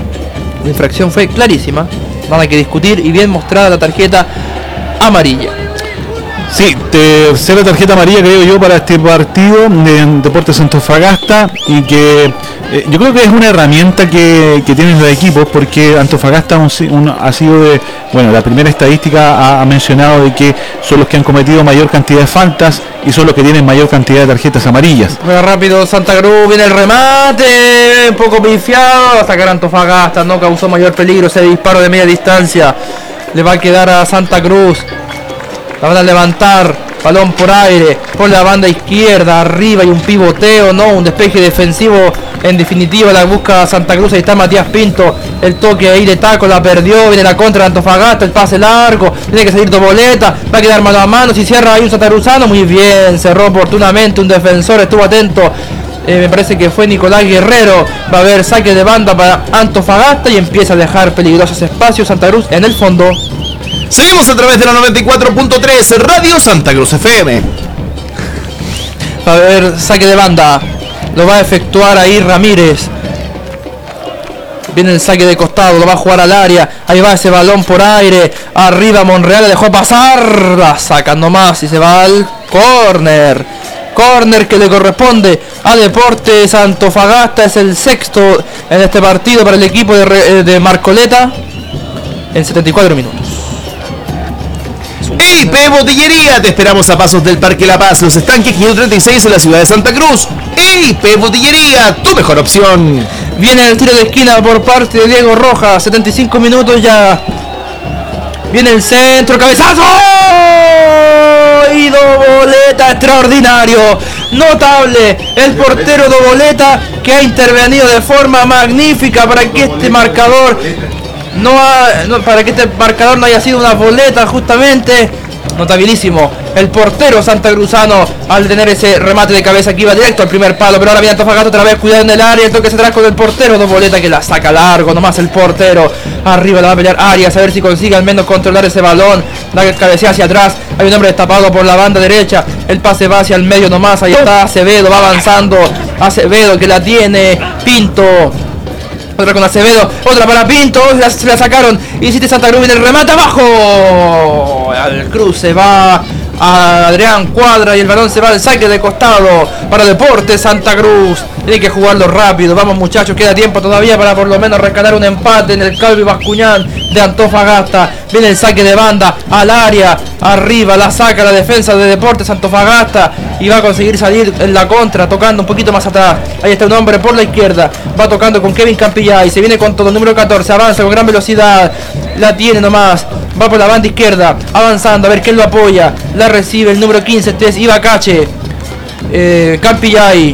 La infracción fue clarísima, nada que discutir y bien mostrada la tarjeta amarilla. Sí, tercera tarjeta amarilla creo yo para este partido de Deportes Antofagasta, y que eh, yo creo que es una herramienta que, que tienen los equipos, porque Antofagasta un, un, ha sido de, bueno, la primera estadística ha, ha mencionado de que son los que han cometido mayor cantidad de faltas y son los que tienen mayor cantidad de tarjetas amarillas. Juega rápido Santa Cruz, viene el remate, un poco pifiado, hasta que Antofagasta no causó mayor peligro, ese disparo de media distancia le va a quedar a Santa Cruz. La van a levantar, balón por aire, por la banda izquierda, arriba y un pivoteo, no, un despeje defensivo, en definitiva la busca Santa Cruz, ahí está Matías Pinto, el toque ahí de taco, la perdió, viene la contra de Antofagasta, el pase largo, tiene que salir Doboleta, va a quedar mano a mano, si cierra ahí un santacruzano, muy bien, cerró oportunamente, un defensor estuvo atento, eh, me parece que fue Nicolás Guerrero, va a haber saque de banda para Antofagasta y empieza a dejar peligrosos espacios Santa Cruz en el fondo. Seguimos a través de la noventa y cuatro punto tres Radio Santa Cruz F M. Va a haber saque de banda, lo va a efectuar ahí Ramírez. Viene el saque de costado, lo va a jugar al área. Ahí va ese balón por aire. Arriba Monreal, le dejó pasar. La saca nomás y se va al córner. Córner que le corresponde a Deportes Antofagasta. Es el sexto en este partido para el equipo de, de Marcoleta en setenta y cuatro minutos. I P Botillería, te esperamos a pasos del Parque La Paz, los estanques quinientos treinta y seis en la ciudad de Santa Cruz. I P Botillería, tu mejor opción. Viene el tiro de esquina por parte de Diego Rojas, setenta y cinco minutos ya. Viene el centro, cabezazo. Y Doboleta, extraordinario, notable. El portero Doboleta que ha intervenido de forma magnífica para que este marcador no, ha, no para que este marcador no haya sido una boleta justamente. Notabilísimo el portero santacruzano al tener ese remate de cabeza que iba directo al primer palo, pero ahora viene Antofagasta otra vez, cuidado en el área, el toque se atrás con el portero Doboleta que la saca largo, nomás el portero arriba la va a pelear Arias, a ver si consigue al menos controlar ese balón, la cabecea hacia atrás, hay un hombre destapado por la banda derecha, el pase va hacia el medio nomás, ahí está Acevedo, va avanzando, Acevedo que la tiene, Pinto, otra con Acevedo, otra para Pinto, la, se la sacaron, y City Santa Cruz viene el remate abajo, al cruce va a Adrián Cuadra y el balón se va al saque de costado para Deportes Santa Cruz. Tiene que jugarlo rápido. Vamos, muchachos, queda tiempo todavía para por lo menos rescatar un empate en el Calvi Bascuñán de Antofagasta. Viene el saque de banda al área, arriba la saca la defensa de Deportes Antofagasta y va a conseguir salir en la contra, tocando un poquito más atrás. Ahí está un hombre por la izquierda, va tocando con Kevin Campillay, se viene con todo, el número catorce, avanza con gran velocidad, la tiene nomás, va por la banda izquierda, avanzando, a ver quién lo apoya, la recibe el número quince, este es Ibacache, eh, Campillay,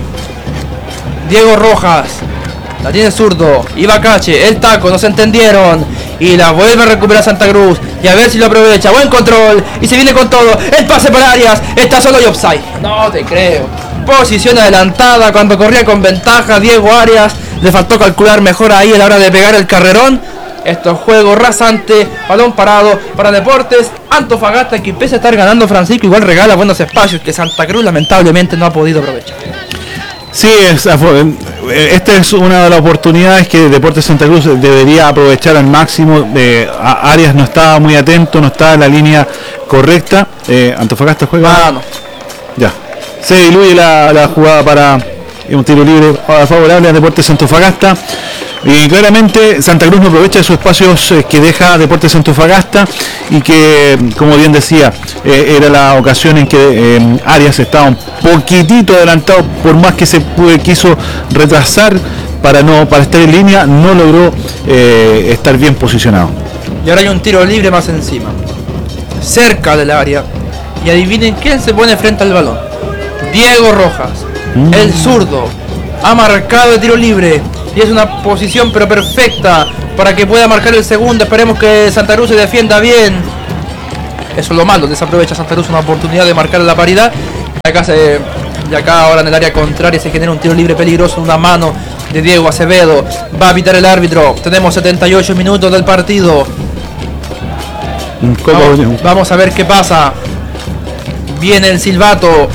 Diego Rojas, la tiene zurdo, Ibacache, el taco, no se entendieron y la vuelve a recuperar Santa Cruz y a ver si lo aprovecha, buen control y se viene con todo, el pase para Arias, está solo y offside, no te creo, posición adelantada cuando corría con ventaja Diego Arias, le faltó calcular mejor ahí a la hora de pegar el carrerón. Esto es juego rasante, balón parado para Deportes Antofagasta, que pese a estar ganando Francisco, igual regala buenos espacios que Santa Cruz lamentablemente no ha podido aprovechar. Sí, es, esta es una de las oportunidades que Deportes Santa Cruz debería aprovechar al máximo. Eh, Arias no estaba muy atento, no estaba en la línea correcta. Eh, Antofagasta juega. Ah, no. Ya. Se diluye la, la jugada para un tiro libre favorable a Deportes Antofagasta. Y claramente Santa Cruz no aprovecha esos espacios eh, que deja Deportes Antofagasta y que, como bien decía, eh, era la ocasión en que eh, Arias estaba un poquitito adelantado, por más que se pude, quiso retrasar para no para estar en línea, no logró eh, estar bien posicionado. Y ahora hay un tiro libre más encima, cerca del área, y adivinen quién se pone frente al balón. Diego Rojas, mm. el zurdo, ha marcado el tiro libre. Y es una posición pero perfecta para que pueda marcar el segundo. Esperemos que Santa Cruz se defienda bien. Eso es lo malo, desaprovecha Santa Cruz una oportunidad de marcar la paridad. Y acá, se, y acá ahora en el área contraria se genera un tiro libre peligroso, una mano de Diego Acevedo. Va a pitar el árbitro. Tenemos setenta y ocho minutos del partido. Vamos, vamos a ver qué pasa. Viene el silbato.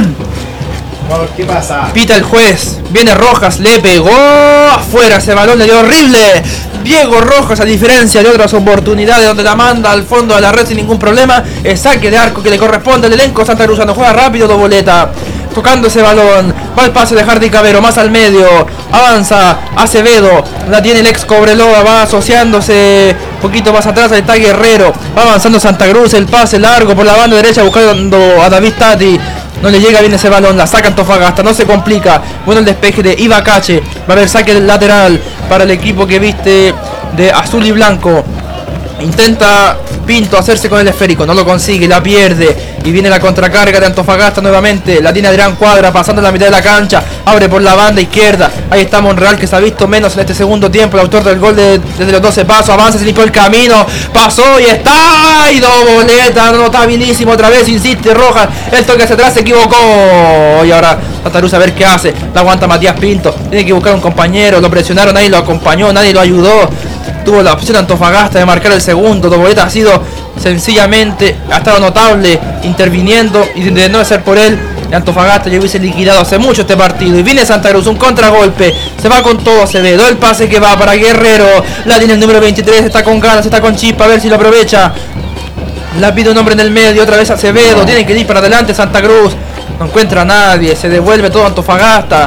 ¿Qué pasa? Pita el juez, viene Rojas, le pegó afuera, ese balón le dio horrible. Diego Rojas, a diferencia de otras oportunidades donde la manda al fondo de la red sin ningún problema, el saque de arco que le corresponde al elenco Santa Cruz, no juega rápido, doboleta, tocando ese balón, va el pase de Hardy Cabero, más al medio, avanza Acevedo, la tiene el ex Cobreloa, va asociándose un poquito más atrás, ahí está Guerrero, va avanzando Santa Cruz, el pase largo por la banda derecha buscando a David Tati. No le llega bien ese balón, la saca Antofagasta, no se complica. Bueno el despeje de Ibacache. Va a haber saque del lateral para el equipo que viste de azul y blanco. Intenta Pinto hacerse con el esférico, no lo consigue, la pierde. Y viene la contracarga de Antofagasta nuevamente. La tiene Adrián Cuadra pasando en la mitad de la cancha. Abre por la banda izquierda. Ahí está Monreal, que se ha visto menos en este segundo tiempo. El autor del gol de, desde los doce pasos. Avanza, se limpió el camino. Pasó y está. Y doboleta, notabilísimo otra vez. Insiste Rojas. El toque hacia atrás se equivocó. Y ahora Santa Cruz a ver qué hace. La aguanta Matías Pinto. Tiene que buscar un compañero. Lo presionaron, nadie lo acompañó, nadie lo ayudó. Tuvo la opción Antofagasta de marcar el segundo. Doboleta ha sido sencillamente, ha estado notable interviniendo, y de no ser por él, Antofagasta ya hubiese liquidado hace mucho este partido. Y viene Santa Cruz, un contragolpe, se va con todo Acevedo, el pase que va para Guerrero, la tiene el número veintitrés, está con ganas, está con chispa, a ver si lo aprovecha. La pide un hombre en el medio, otra vez Acevedo, tiene que ir para adelante Santa Cruz, no encuentra a nadie, se devuelve todo Antofagasta.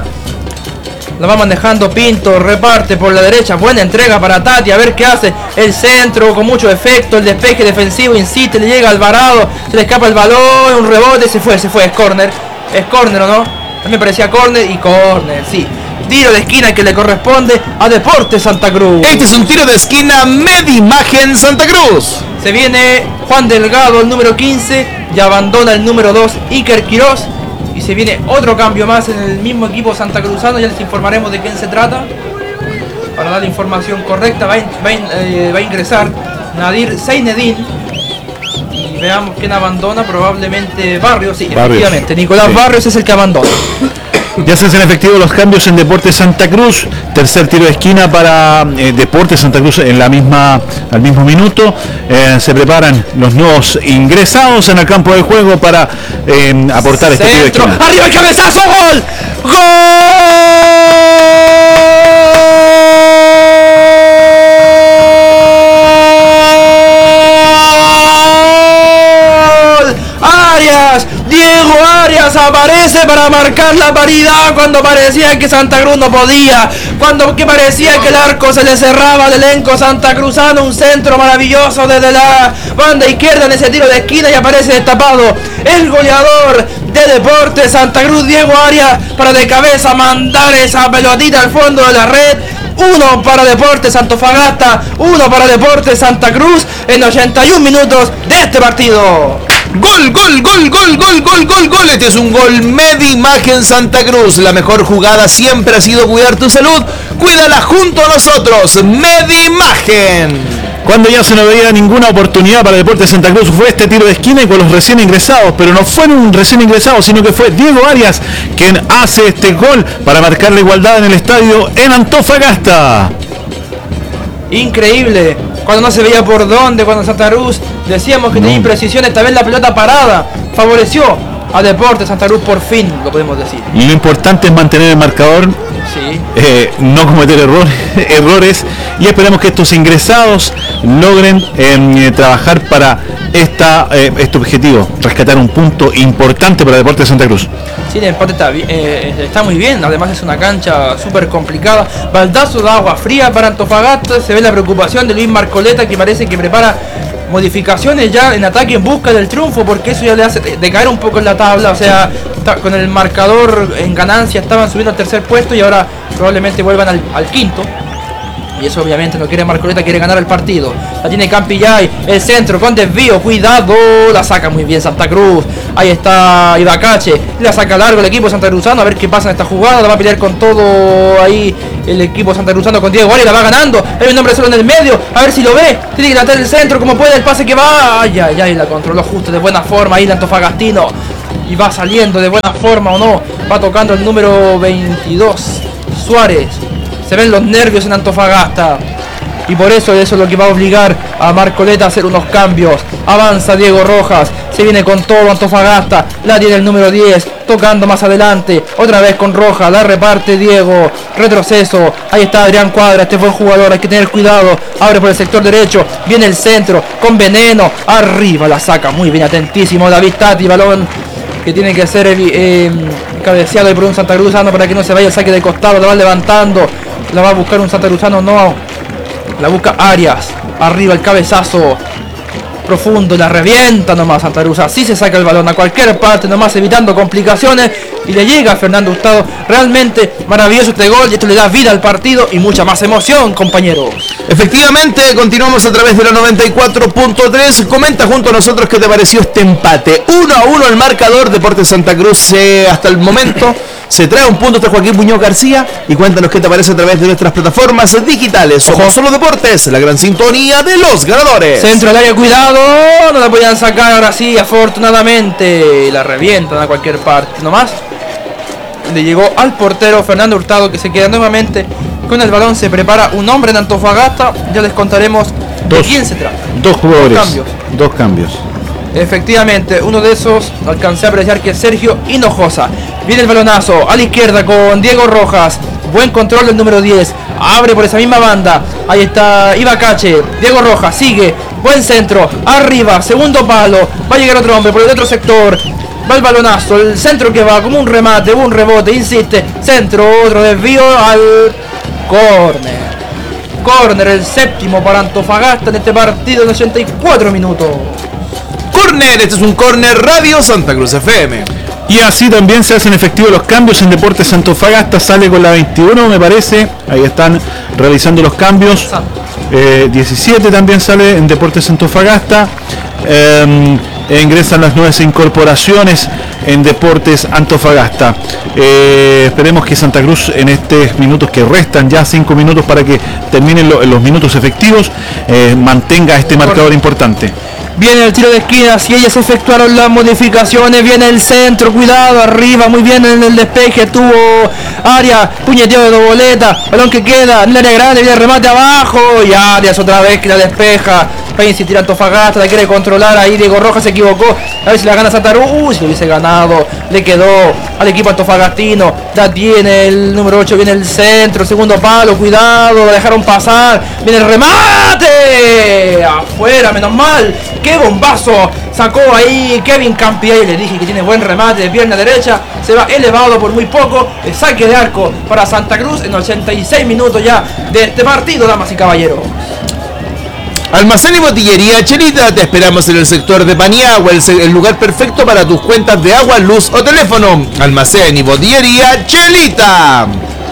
La va manejando Pinto, reparte por la derecha, buena entrega para Tati, a ver qué hace, el centro con mucho efecto, el despeje defensivo, insiste, le llega Alvarado, se le escapa el balón, un rebote, se fue, se fue, es córner, es córner o no, a mí me parecía córner y córner, sí, tiro de esquina que le corresponde a Deportes Santa Cruz. Este es un tiro de esquina, Medimagen Santa Cruz. Se viene Juan Delgado, el número quince, y abandona el número dos, Iker Quiroz. Y se viene otro cambio más en el mismo equipo santacruzano. Ya les informaremos de quién se trata para dar la información correcta. Va a, va a, eh, va a ingresar Nadir Seinedin. Y veamos quién abandona. Probablemente Barrios. Sí, Barrios. Efectivamente. Nicolás sí. Barrios es el que abandona. Ya se hacen efectivos los cambios en Deportes Santa Cruz. Tercer tiro de esquina para eh, Deportes Santa Cruz en la misma, al mismo minuto. Eh, se preparan los nuevos ingresados en el campo de juego para eh, aportar este tiro de esquina. ¡Arriba el cabezazo! ¡Gol! ¡Gol! Arias. aparece para marcar la paridad cuando parecía que Santa Cruz no podía, cuando que parecía que el arco se le cerraba al elenco santacruzano. Un centro maravilloso desde la banda izquierda en ese tiro de esquina y aparece destapado el goleador de Deportes Santa Cruz, Diego Arias, para de cabeza mandar esa pelotita al fondo de la red. Uno para Deportes Antofagasta, uno para Deportes Santa Cruz en ochenta y un minutos de este partido. Gol, gol, gol, gol, gol, gol, gol, gol. Este es un gol Medimagen Santa Cruz. La mejor jugada siempre ha sido cuidar tu salud. Cuídala junto a nosotros. Medimagen. Cuando ya se no veía ninguna oportunidad para Deportes Santa Cruz, fue este tiro de esquina y con los recién ingresados, pero no fue un recién ingresado, sino que fue Diego Arias quien hace este gol para marcar la igualdad en el estadio en Antofagasta. Increíble, cuando no se veía por dónde, cuando Santa Cruz decíamos que no. tenía imprecisión, esta vez la pelota parada favoreció a Deportes Santa Cruz, por fin lo podemos decir. Y lo importante es mantener el marcador. Sí. Eh, no cometer errores, errores y esperemos que estos ingresados logren eh, trabajar para esta, eh, este objetivo, rescatar un punto importante para Deportes Santa Cruz. Sí, el empate está, eh, está muy bien, además es una cancha súper complicada. Baldazo de agua fría para Antofagasta, se ve la preocupación de Luis Marcoleta, que parece que prepara modificaciones ya en ataque en busca del triunfo, porque eso ya le hace decaer un poco en la tabla. O sea, con el marcador en ganancia estaban subiendo al tercer puesto y ahora probablemente vuelvan al, al quinto. Y eso obviamente no quiere Marcoleta, quiere ganar el partido. La tiene Campillay, el centro con desvío, cuidado, la saca muy bien Santa Cruz. Ahí está Ibacache, la saca largo el equipo santacruzano, a ver qué pasa en esta jugada. La va a pelear con todo ahí el equipo santacruzano con Diego Arias, la va ganando. Hay un hombre solo en el medio, a ver si lo ve. Tiene que tratar el centro como puede, el pase que va. Ay, ay, ay, la controló justo de buena forma ahí el antofagastino. Y va saliendo de buena forma o no. Va tocando el número veintidós, Suárez. Se ven los nervios en Antofagasta. Y por eso eso es lo que va a obligar a Marcoleta a hacer unos cambios. Avanza Diego Rojas. Se viene con todo Antofagasta. La tiene el número diez. Tocando más adelante. Otra vez con Rojas. La reparte Diego. Retroceso. Ahí está Adrián Cuadra. Este buen jugador. Hay que tener cuidado. Abre por el sector derecho. Viene el centro. Con veneno. Arriba la saca. Muy bien. Atentísimo David Tati. Balón que tiene que ser eh, cabeceado por un santacruzano para que no se vaya el saque de costado. La va levantando. La va a buscar un santacruzano. No. La busca Arias. Arriba el cabezazo. Profundo. La revienta nomás Santa Cruz. Así se saca el balón a cualquier parte nomás, evitando complicaciones. Y le llega a Fernando Hurtado. Realmente maravilloso este gol. Y esto le da vida al partido y mucha más emoción, compañeros. Efectivamente, continuamos a través de la noventa y cuatro punto tres. Comenta junto a nosotros qué te pareció este empate. uno a uno el marcador. Deportes Santa Cruz eh, hasta el momento se trae un punto de Joaquín Muñoz García. Y cuéntanos qué te parece a través de nuestras plataformas digitales. Somos Solo Deportes, la gran sintonía de los ganadores. Centro al área, cuidado. No la podían sacar ahora sí, afortunadamente. La revientan a cualquier parte nomás. Le llegó al portero Fernando Hurtado, que se queda nuevamente con el balón. Se prepara un hombre en Antofagasta. Ya les contaremos de dos, quién se trata. Dos jugadores. Dos cambios. Dos cambios. Efectivamente, uno de esos alcancé a apreciar que es Sergio Hinojosa. Viene el balonazo a la izquierda con Diego Rojas. Buen control del número diez. Abre por esa misma banda. Ahí está Ibacache. Diego Rojas sigue. Buen centro. Arriba. Segundo palo. Va a llegar otro hombre por el otro sector. Va el balonazo. El centro que va como un remate. Un rebote. Insiste. Centro. Otro desvío al córner. Córner. El séptimo para Antofagasta en este partido en ochenta y cuatro minutos. Córner. Este es un córner Radio Santa Cruz F M. Y así también se hacen efectivos los cambios en Deportes Antofagasta. Sale con la veintiuno, me parece. Ahí están realizando los cambios. Eh, diecisiete también sale en Deportes Antofagasta. Eh, e ingresan las nuevas incorporaciones en Deportes Antofagasta. Eh, esperemos que Santa Cruz en estos minutos que restan, ya cinco minutos para que terminen lo, los minutos efectivos, eh, mantenga este marcador importante. Viene el tiro de esquina, si ellas efectuaron las modificaciones, viene el centro, cuidado, arriba, muy bien en el despeje, tuvo Arias, puñeteo de doboleta, balón que queda en el área grande, viene el remate abajo, y Arias otra vez que la despeja, Va a insistir Antofagasta, la quiere controlar. Ahí Diego Rojas se equivocó. A ver si la gana Santa Cruz. Uy, si lo hubiese ganado. Le quedó al equipo antofagastino. La tiene el número ocho. Viene el centro. Segundo palo. Cuidado. La dejaron pasar. Viene el remate. Afuera, menos mal. ¡Qué bombazo! Sacó ahí Kevin Campiay. Le dije que tiene buen remate de pierna derecha. Se va elevado por muy poco. El saque de arco para Santa Cruz en ochenta y seis minutos ya de este partido, damas y caballeros. Almacén y botillería Chelita, te esperamos en el sector de Paniagua, el, el lugar perfecto para tus cuentas de agua, luz o teléfono. Almacén y botillería Chelita.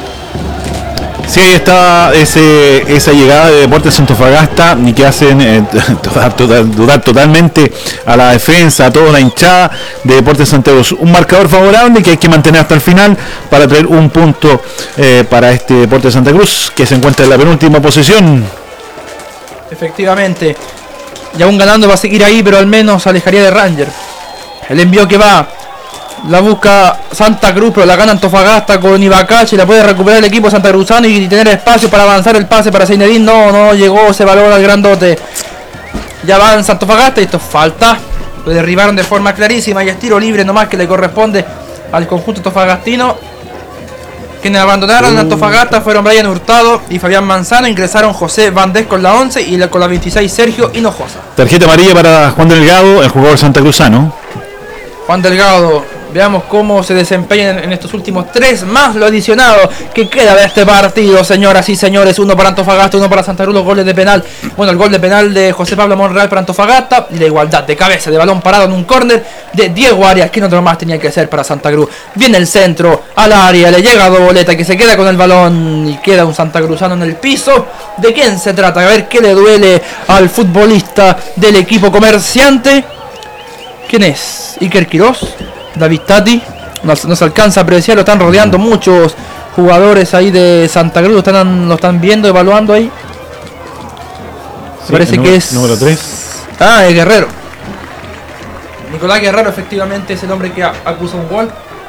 Sí, ahí está ese, esa llegada de Deportes Antofagasta y que hacen eh, dudar, dudar, dudar totalmente a la defensa, a toda la hinchada de Deportes Santa Cruz. Un marcador favorable que hay que mantener hasta el final para traer un punto eh, para este Deportes Santa Cruz, que se encuentra en la penúltima posición. Efectivamente, y aún ganando va a seguir ahí, pero al menos alejaría de Ranger. El envío que va, la busca Santa Cruz, pero la gana Antofagasta con Ibacache. La puede recuperar el equipo santacruzano y tener espacio para avanzar el pase para Seinedín. No, no llegó ese balón al grandote. Ya avanza Antofagasta y esto falta. Lo derribaron de forma clarísima y es tiro libre nomás que le corresponde al conjunto antofagastino. Quienes abandonaron uh. Antofagasta fueron Brian Hurtado y Fabián Manzano. Ingresaron José Vandés con la once y con la veintiséis Sergio Hinojosa. Tarjeta amarilla para Juan Delgado, el jugador santacruzano. Juan Delgado, veamos cómo se desempeñan en estos últimos tres más lo adicionado que queda de este partido, señoras y señores. Uno para Antofagasta, uno para Santa Cruz, los goles de penal. Bueno, el gol de penal de José Pablo Monreal para Antofagasta y la igualdad de cabeza de balón parado en un córner de Diego Arias, que no otro más tenía que ser para Santa Cruz. Viene el centro al área, le llega a Doboleta que se queda con el balón y queda un santacruzano en el piso. ¿De quién se trata? A ver qué le duele al futbolista del equipo Comerciante. ¿Quién es? Iker Quiroz, David Tati, no, no se alcanza a apreciar, lo están rodeando muchos jugadores ahí de Santa Cruz, lo están, lo están viendo, evaluando ahí. Sí, parece número, que es... Número tres. Ah, es Guerrero. Nicolás Guerrero efectivamente es el hombre que acusa un gol.